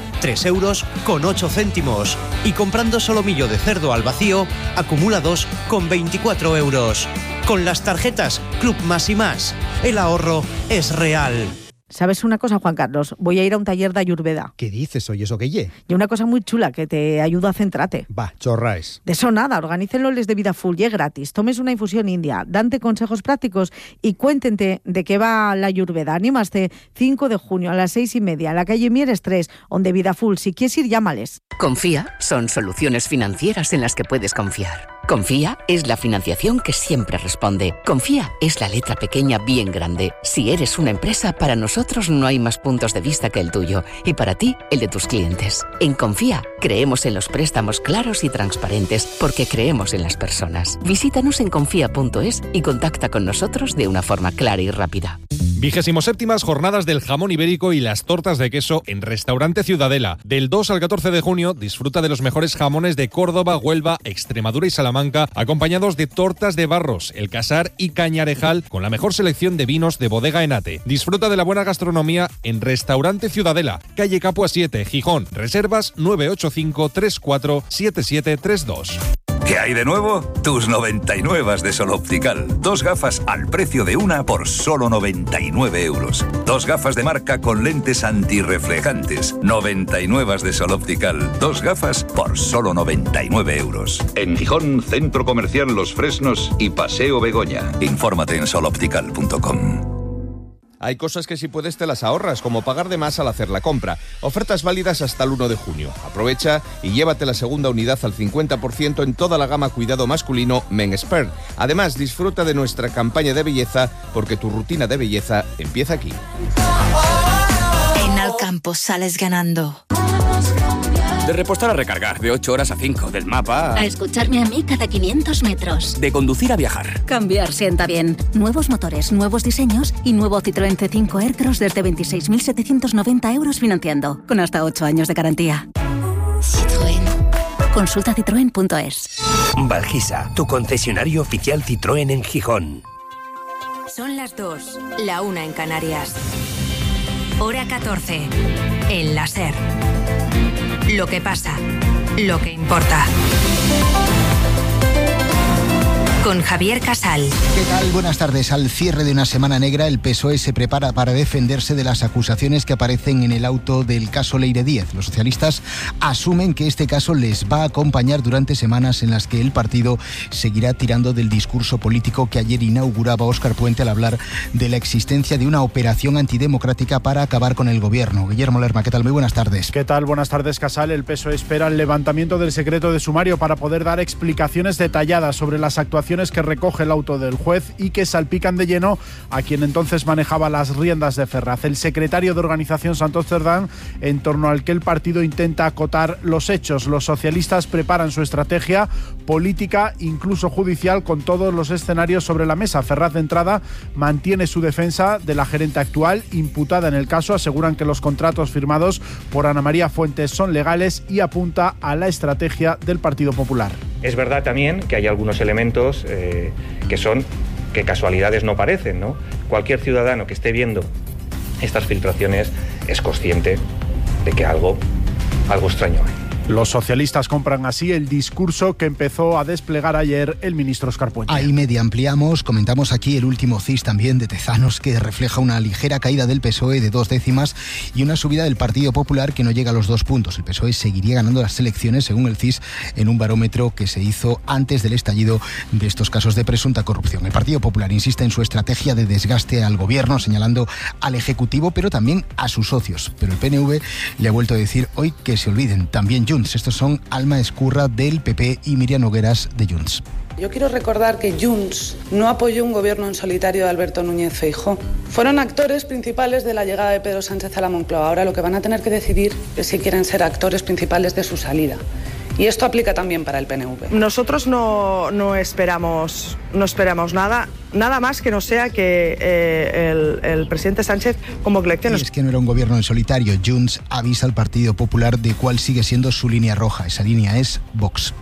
3,08 €. Y comprando solomillo de cerdo al vacío, acumula 2,24 €. Con las tarjetas Club Más y Más, el ahorro es real. ¿Sabes una cosa, Juan Carlos? Voy a ir a un taller de Ayurveda. ¿Qué dices? ¿Oye eso qué ye? Y una cosa muy chula que te ayuda a centrarte. Va, chorraes. De eso nada, organícenlo les de Vida Full y es gratis. Tomes una infusión india, dante consejos prácticos y cuéntente de qué va la Ayurveda. Anímate 5 de junio a las 6:30 en la calle Mieres 3, donde Vida Full. Si quieres ir, llámales. Confía son soluciones financieras en las que puedes confiar. Confía es la financiación que siempre responde. Confía es la letra pequeña bien grande. Si eres una empresa, para nosotros no hay más puntos de vista que el tuyo y para ti, el de tus clientes. En Confía creemos en los préstamos claros y transparentes porque creemos en las personas. Visítanos en confía.es y contacta con nosotros de una forma clara y rápida. 27ª Jornadas del Jamón Ibérico y las tortas de queso en Restaurante Ciudadela. Del 2 al 14 de junio disfruta de los mejores jamones de Córdoba, Huelva, Extremadura y Salamanca, acompañados de tortas de Barros, El Casar y Cañarejal, con la mejor selección de vinos de Bodega Enate. Disfruta de la buena gastronomía en Restaurante Ciudadela, calle Capua 7, Gijón. Reservas 985 34 7732. ¿Qué hay de nuevo? Tus 99 de Sol Optical. 2 gafas al precio de una por solo 99 €. 2 gafas de marca con lentes antirreflejantes. 99 de Sol Optical. 2 gafas por solo 99 €. En Gijón, Centro Comercial Los Fresnos y Paseo Begoña. Infórmate en soloptical.com. Hay cosas que si puedes te las ahorras, como pagar de más al hacer la compra. Ofertas válidas hasta el 1 de junio. Aprovecha y llévate la segunda unidad al 50% en toda la gama cuidado masculino Men's-Expert. Además, disfruta de nuestra campaña de belleza, porque tu rutina de belleza empieza aquí. En Alcampo sales ganando. De repostar a recargar, de 8 horas a 5, del mapa a escucharme a mí cada 500 metros. De conducir a viajar. Cambiar sienta bien. Nuevos motores, nuevos diseños y nuevo Citroën C5 Aircross desde 26.790 € financiando, con hasta 8 años de garantía. Citroën. Consulta citroen.es. Valgisa, tu concesionario oficial Citroën en Gijón. Son las 2, la 1 en Canarias. Hora 14, en la SER. Lo que pasa, lo que importa. Con Javier Casal. ¿Qué tal? Buenas tardes. Al cierre de una semana negra, el PSOE se prepara para defenderse de las acusaciones que aparecen en el auto del caso Leire Díez. Los socialistas asumen que este caso les va a acompañar durante semanas en las que el partido seguirá tirando del discurso político que ayer inauguraba Óscar Puente al hablar de la existencia de una operación antidemocrática para acabar con el gobierno. Guillermo Lerma, ¿qué tal? Muy buenas tardes. ¿Qué tal? Buenas tardes, Casal. El PSOE espera el levantamiento del secreto de sumario para poder dar explicaciones detalladas sobre las actuaciones que recoge el auto del juez y que salpican de lleno a quien entonces manejaba las riendas de Ferraz, el secretario de Organización Santos Cerdán, en torno al que el partido intenta acotar los hechos. Los socialistas preparan su estrategia política, incluso judicial, con todos los escenarios sobre la mesa. Ferraz, de entrada, mantiene su defensa de la gerente actual, imputada en el caso. Aseguran que los contratos firmados por Ana María Fuentes son legales y apunta a la estrategia del Partido Popular. Es verdad también que hay algunos elementos que casualidades no parecen, ¿no? Cualquier ciudadano que esté viendo estas filtraciones es consciente de que algo extraño hay. Los socialistas compran así el discurso que empezó a desplegar ayer el ministro Óscar Puente. Ahí media ampliamos, comentamos aquí el último CIS también de Tezanos, que refleja una ligera caída del PSOE de 2 décimas y una subida del Partido Popular que no llega a los 2 puntos. El PSOE seguiría ganando las elecciones, según el CIS, en un barómetro que se hizo antes del estallido de estos casos de presunta corrupción. El Partido Popular insiste en su estrategia de desgaste al gobierno, señalando al Ejecutivo, pero también a sus socios. Pero el PNV le ha vuelto a decir hoy que se olviden, también Junts. Estos son Alma Escurra del PP y Miriam Nogueras de Junts. Yo quiero recordar que Junts no apoyó un gobierno en solitario de Alberto Núñez Feijóo. Fueron actores principales de la llegada de Pedro Sánchez a la Moncloa. Ahora lo que van a tener que decidir es si quieren ser actores principales de su salida. Y esto aplica también para el PNV. Nosotros no esperamos nada más que no sea que el presidente Sánchez convoque elecciones. Y es que no era un gobierno en solitario. Junts avisa al Partido Popular de cuál sigue siendo su línea roja. Esa línea es Vox.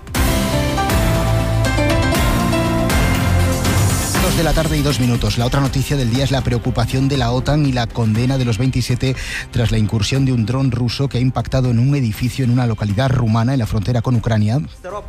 2 de la tarde y 2 minutos. La otra noticia del día es la preocupación de la OTAN y la condena de los 27 tras la incursión de un dron ruso que ha impactado en un edificio en una localidad rumana en la frontera con Ucrania.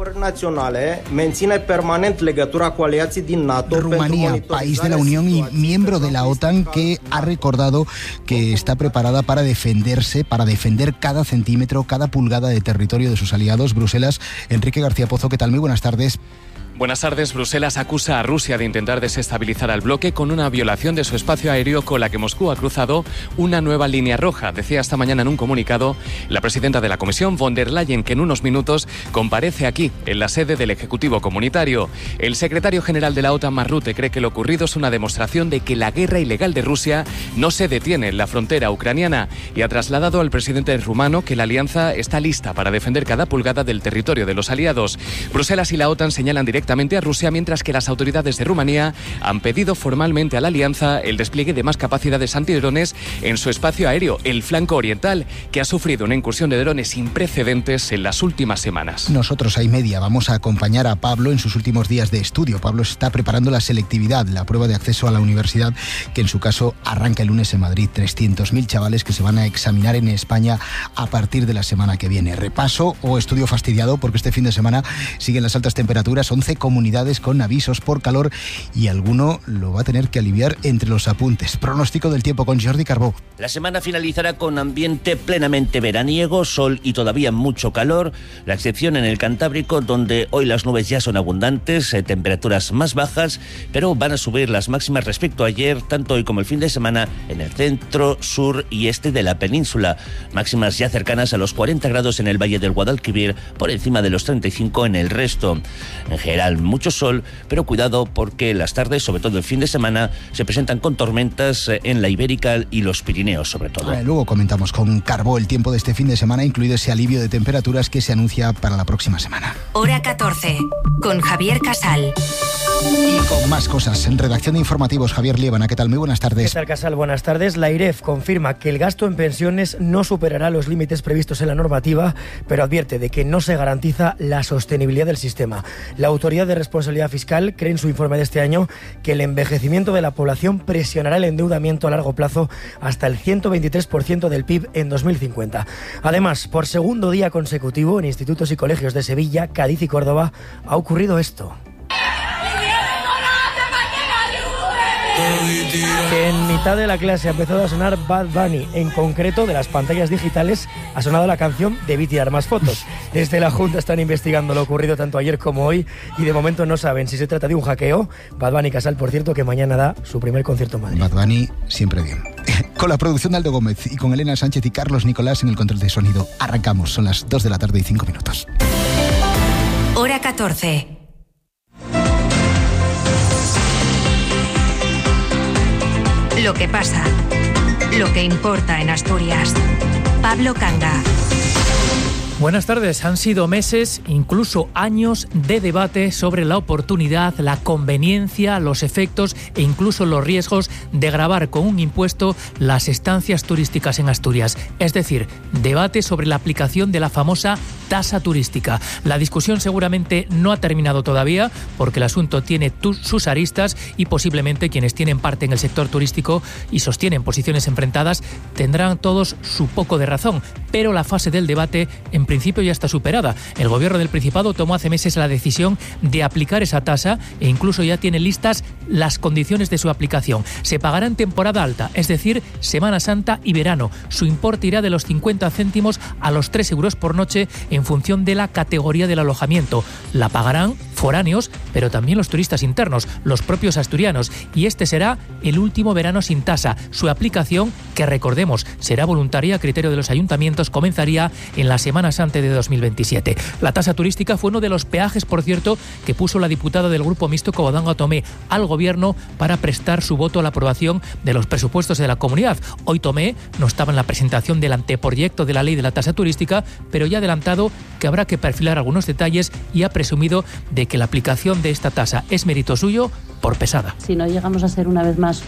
Rumanía, país de la Unión y miembro de la OTAN, que ha recordado que está preparada para defenderse, para defender cada centímetro, cada pulgada de territorio de sus aliados. Bruselas, Enrique García Pozo, ¿qué tal? Muy buenas tardes. Buenas tardes. Bruselas acusa a Rusia de intentar desestabilizar al bloque con una violación de su espacio aéreo con la que Moscú ha cruzado una nueva línea roja. Decía esta mañana en un comunicado la presidenta de la Comisión, von der Leyen, que en unos minutos comparece aquí, en la sede del Ejecutivo Comunitario. El secretario general de la OTAN, Mark Rutte, cree que lo ocurrido es una demostración de que la guerra ilegal de Rusia no se detiene en la frontera ucraniana y ha trasladado al presidente rumano que la alianza está lista para defender cada pulgada del territorio de los aliados. Bruselas y la OTAN señalan directamente a Rusia, mientras que las autoridades de Rumanía han pedido formalmente a la alianza el despliegue de más capacidades antidrones en su espacio aéreo, el flanco oriental, que ha sufrido una incursión de drones sin precedentes en las últimas semanas. Nosotros a media vamos a acompañar a Pablo en sus últimos días de estudio. Pablo está preparando la selectividad, la prueba de acceso a la universidad, que en su caso arranca el lunes en Madrid. 300.000 chavales que se van a examinar en España a partir de la semana que viene. Repaso o estudio fastidiado, porque este fin de semana siguen las altas temperaturas, 11 comunidades con avisos por calor y alguno lo va a tener que aliviar entre los apuntes. Pronóstico del tiempo con Jordi Carbó. La semana finalizará con ambiente plenamente veraniego, sol y todavía mucho calor, la excepción en el Cantábrico, donde hoy las nubes ya son abundantes, temperaturas más bajas, pero van a subir las máximas respecto a ayer, tanto hoy como el fin de semana, en el centro, sur y este de la península. Máximas ya cercanas a los 40 grados en el Valle del Guadalquivir, por encima de los 35 en el resto. En general, mucho sol, pero cuidado porque las tardes, sobre todo el fin de semana, se presentan con tormentas en la Ibérica y los Pirineos, sobre todo. Luego comentamos con Carbó el tiempo de este fin de semana, incluido ese alivio de temperaturas que se anuncia para la próxima semana. Hora 14, con Javier Casal. Y con más cosas, en redacción de informativos, Javier Liébana, ¿qué tal? Muy buenas tardes. ¿Qué tal, Casal? Buenas tardes. La IREF confirma que el gasto en pensiones no superará los límites previstos en la normativa, pero advierte de que no se garantiza la sostenibilidad del sistema. La autoridad Autoridad de Responsabilidad Fiscal cree en su informe de este año que el envejecimiento de la población presionará el endeudamiento a largo plazo hasta el 123% del PIB en 2050. Además, por segundo día consecutivo en institutos y colegios de Sevilla, Cádiz y Córdoba ha ocurrido esto. Que en mitad de la clase ha empezado a sonar Bad Bunny. En concreto, de las pantallas digitales ha sonado la canción Debí tirar más fotos. Desde la Junta están investigando lo ocurrido tanto ayer como hoy y de momento no saben si se trata de un hackeo. Bad Bunny Casal, por cierto, que mañana da su primer concierto en Madrid. Bad Bunny siempre bien. Con la producción de Aldo Gómez y con Elena Sánchez y Carlos Nicolás en el control de sonido. Arrancamos, son las 2 de la tarde y 5 minutos. Hora 14. Lo que pasa, lo que importa en Asturias. Pablo Canga. Buenas tardes. Han sido meses, incluso años, de debate sobre la oportunidad, la conveniencia, los efectos e incluso los riesgos de gravar con un impuesto las estancias turísticas en Asturias. Es decir, debate sobre la aplicación de la famosa tasa turística. La discusión seguramente no ha terminado todavía porque el asunto tiene sus aristas y posiblemente quienes tienen parte en el sector turístico y sostienen posiciones enfrentadas tendrán todos su poco de razón. Pero la fase del debate en principio ya está superada. El gobierno del Principado tomó hace meses la decisión de aplicar esa tasa e incluso ya tiene listas las condiciones de su aplicación. Se pagará en temporada alta, es decir, Semana Santa y verano. Su importe irá de los 50 céntimos a los 3 euros por noche en función de la categoría del alojamiento. La pagarán foráneos, pero también los turistas internos, los propios asturianos. Y este será el último verano sin tasa. Su aplicación, que recordemos, será voluntaria a criterio de los ayuntamientos, comenzaría en la Semana Santa de 2027. La tasa turística fue uno de los peajes, por cierto, que puso la diputada del Grupo Mixto Covadonga Tomé al Gobierno para prestar su voto a la aprobación de los presupuestos de la comunidad. Hoy Tomé no estaba en la presentación del anteproyecto de la ley de la tasa turística, pero ya ha adelantado que habrá que perfilar algunos detalles y ha presumido de que la aplicación de esta tasa es mérito suyo por pesada. Si no llegamos a ser una vez más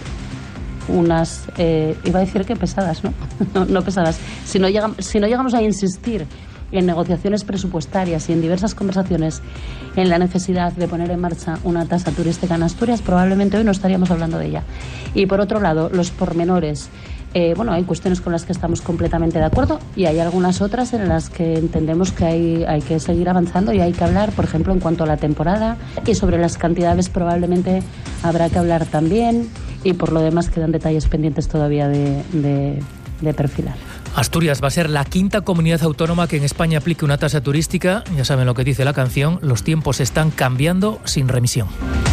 unas, iba a decir que pesadas, ¿no? No pesadas. Si no llegamos a insistir en negociaciones presupuestarias y en diversas conversaciones en la necesidad de poner en marcha una tasa turística en Asturias, probablemente hoy no estaríamos hablando de ella. Y por otro lado, los pormenores. Hay cuestiones con las que estamos completamente de acuerdo y hay algunas otras en las que entendemos que hay que seguir avanzando y hay que hablar, por ejemplo, en cuanto a la temporada, y sobre las cantidades probablemente habrá que hablar también, y por lo demás quedan detalles pendientes todavía de perfilar. Asturias va a ser la quinta comunidad autónoma que en España aplique una tasa turística. Ya saben lo que dice la canción, los tiempos están cambiando sin remisión.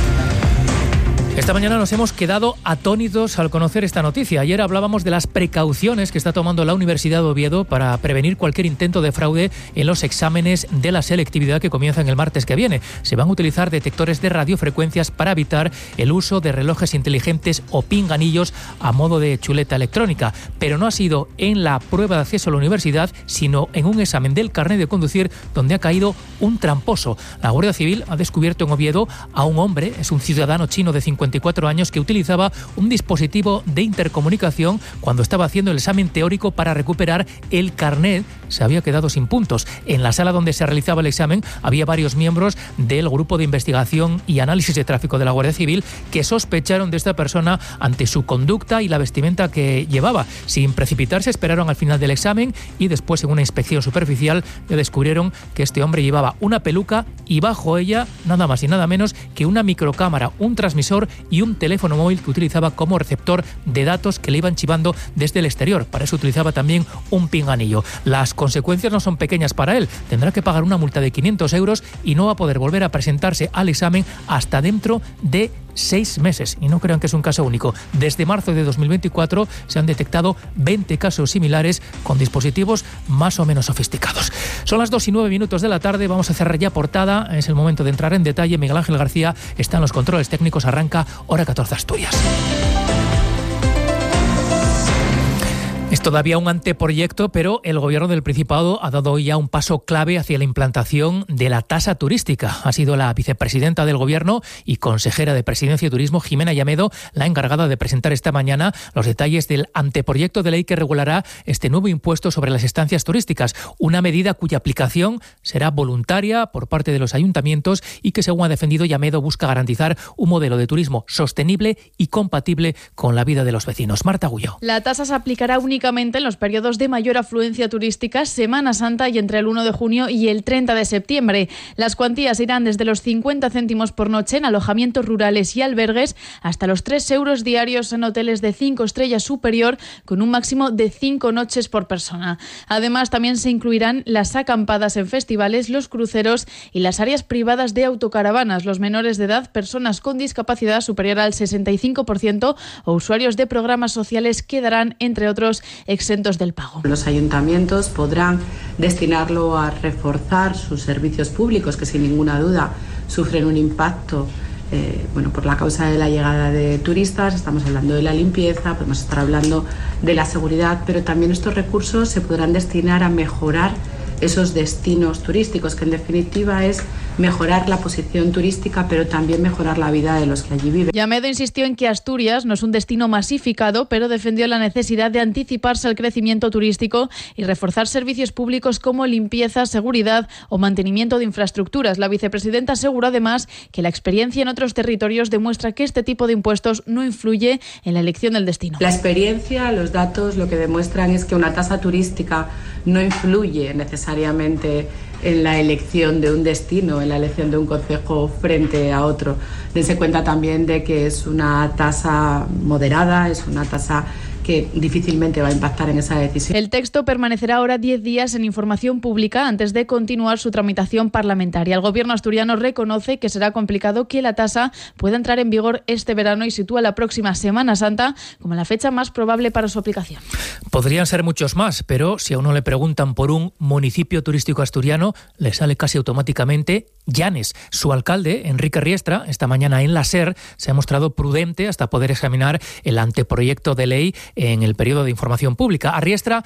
Esta mañana nos hemos quedado atónitos al conocer esta noticia. Ayer hablábamos de las precauciones que está tomando la Universidad de Oviedo para prevenir cualquier intento de fraude en los exámenes de la selectividad que comienzan el martes que viene. Se van a utilizar detectores de radiofrecuencias para evitar el uso de relojes inteligentes o pinganillos a modo de chuleta electrónica. Pero no ha sido en la prueba de acceso a la universidad, sino en un examen del carnet de conducir donde ha caído un tramposo. La Guardia Civil ha descubierto en Oviedo a un hombre, es un ciudadano chino de 54 años, que utilizaba un dispositivo de intercomunicación cuando estaba haciendo el examen teórico para recuperar el carnet. Se había quedado sin puntos. En la sala donde se realizaba el examen había varios miembros del Grupo de Investigación y Análisis de Tráfico de la Guardia Civil que sospecharon de esta persona ante su conducta y la vestimenta que llevaba. Sin precipitarse, esperaron al final del examen y después, en una inspección superficial, ya descubrieron que este hombre llevaba una peluca y bajo ella nada más y nada menos que una microcámara, un transmisor y un teléfono móvil que utilizaba como receptor de datos que le iban chivando desde el exterior. Para eso utilizaba también un pinganillo. Las consecuencias no son pequeñas para él. Tendrá que pagar una multa de 500 euros y no va a poder volver a presentarse al examen hasta dentro de 6 meses. Y no crean que es un caso único. Desde marzo de 2024 se han detectado 20 casos similares con dispositivos más o menos sofisticados. Son las 2:09 de la tarde. Vamos a cerrar ya portada. Es el momento de entrar en detalle. Miguel Ángel García está en los controles técnicos. Arranca Hora 14 Asturias. Es todavía un anteproyecto, pero el Gobierno del Principado ha dado ya un paso clave hacia la implantación de la tasa turística. Ha sido la vicepresidenta del Gobierno y consejera de Presidencia y Turismo, Jimena Llamedo, la encargada de presentar esta mañana los detalles del anteproyecto de ley que regulará este nuevo impuesto sobre las estancias turísticas, una medida cuya aplicación será voluntaria por parte de los ayuntamientos y que, según ha defendido Llamedo, busca garantizar un modelo de turismo sostenible y compatible con la vida de los vecinos. Marta Agulló. La tasa se aplicará únicamente en los periodos de mayor afluencia turística, Semana Santa y entre el 1 de junio y el 30 de septiembre. Las cuantías irán desde los 50 céntimos por noche en alojamientos rurales y albergues hasta los 3 euros diarios en hoteles de 5 estrellas superior, con un máximo de 5 noches por persona. Además, también se incluirán las acampadas en festivales, los cruceros y las áreas privadas de autocaravanas, los menores de edad, personas con discapacidad superior al 65% o usuarios de programas sociales quedarán, entre otros, exentos del pago. Los ayuntamientos podrán destinarlo a reforzar sus servicios públicos, que sin ninguna duda sufren un impacto por la causa de la llegada de turistas. Estamos hablando de la limpieza, podemos estar hablando de la seguridad, pero también estos recursos se podrán destinar a mejorar esos destinos turísticos, que en definitiva es mejorar la posición turística, pero también mejorar la vida de los que allí viven. Llamedo insistió en que Asturias no es un destino masificado, pero defendió la necesidad de anticiparse al crecimiento turístico y reforzar servicios públicos como limpieza, seguridad o mantenimiento de infraestructuras. La vicepresidenta aseguró además que la experiencia en otros territorios demuestra que este tipo de impuestos no influye en la elección del destino. La experiencia, los datos, lo que demuestran es que una tasa turística no influye necesariamente en la elección de un destino, en la elección de un concejo frente a otro. Dense cuenta también de que es una tasa moderada, es una tasa que difícilmente va a impactar en esa decisión. El texto permanecerá ahora 10 días en información pública antes de continuar su tramitación parlamentaria. El Gobierno asturiano reconoce que será complicado que la tasa pueda entrar en vigor este verano y sitúa la próxima Semana Santa como la fecha más probable para su aplicación. Podrían ser muchos más, pero si a uno le preguntan por un municipio turístico asturiano, le sale casi automáticamente Llanes. Su alcalde, Enrique Riestra, esta mañana en la SER, se ha mostrado prudente hasta poder examinar el anteproyecto de ley en el periodo de información pública. A Riestra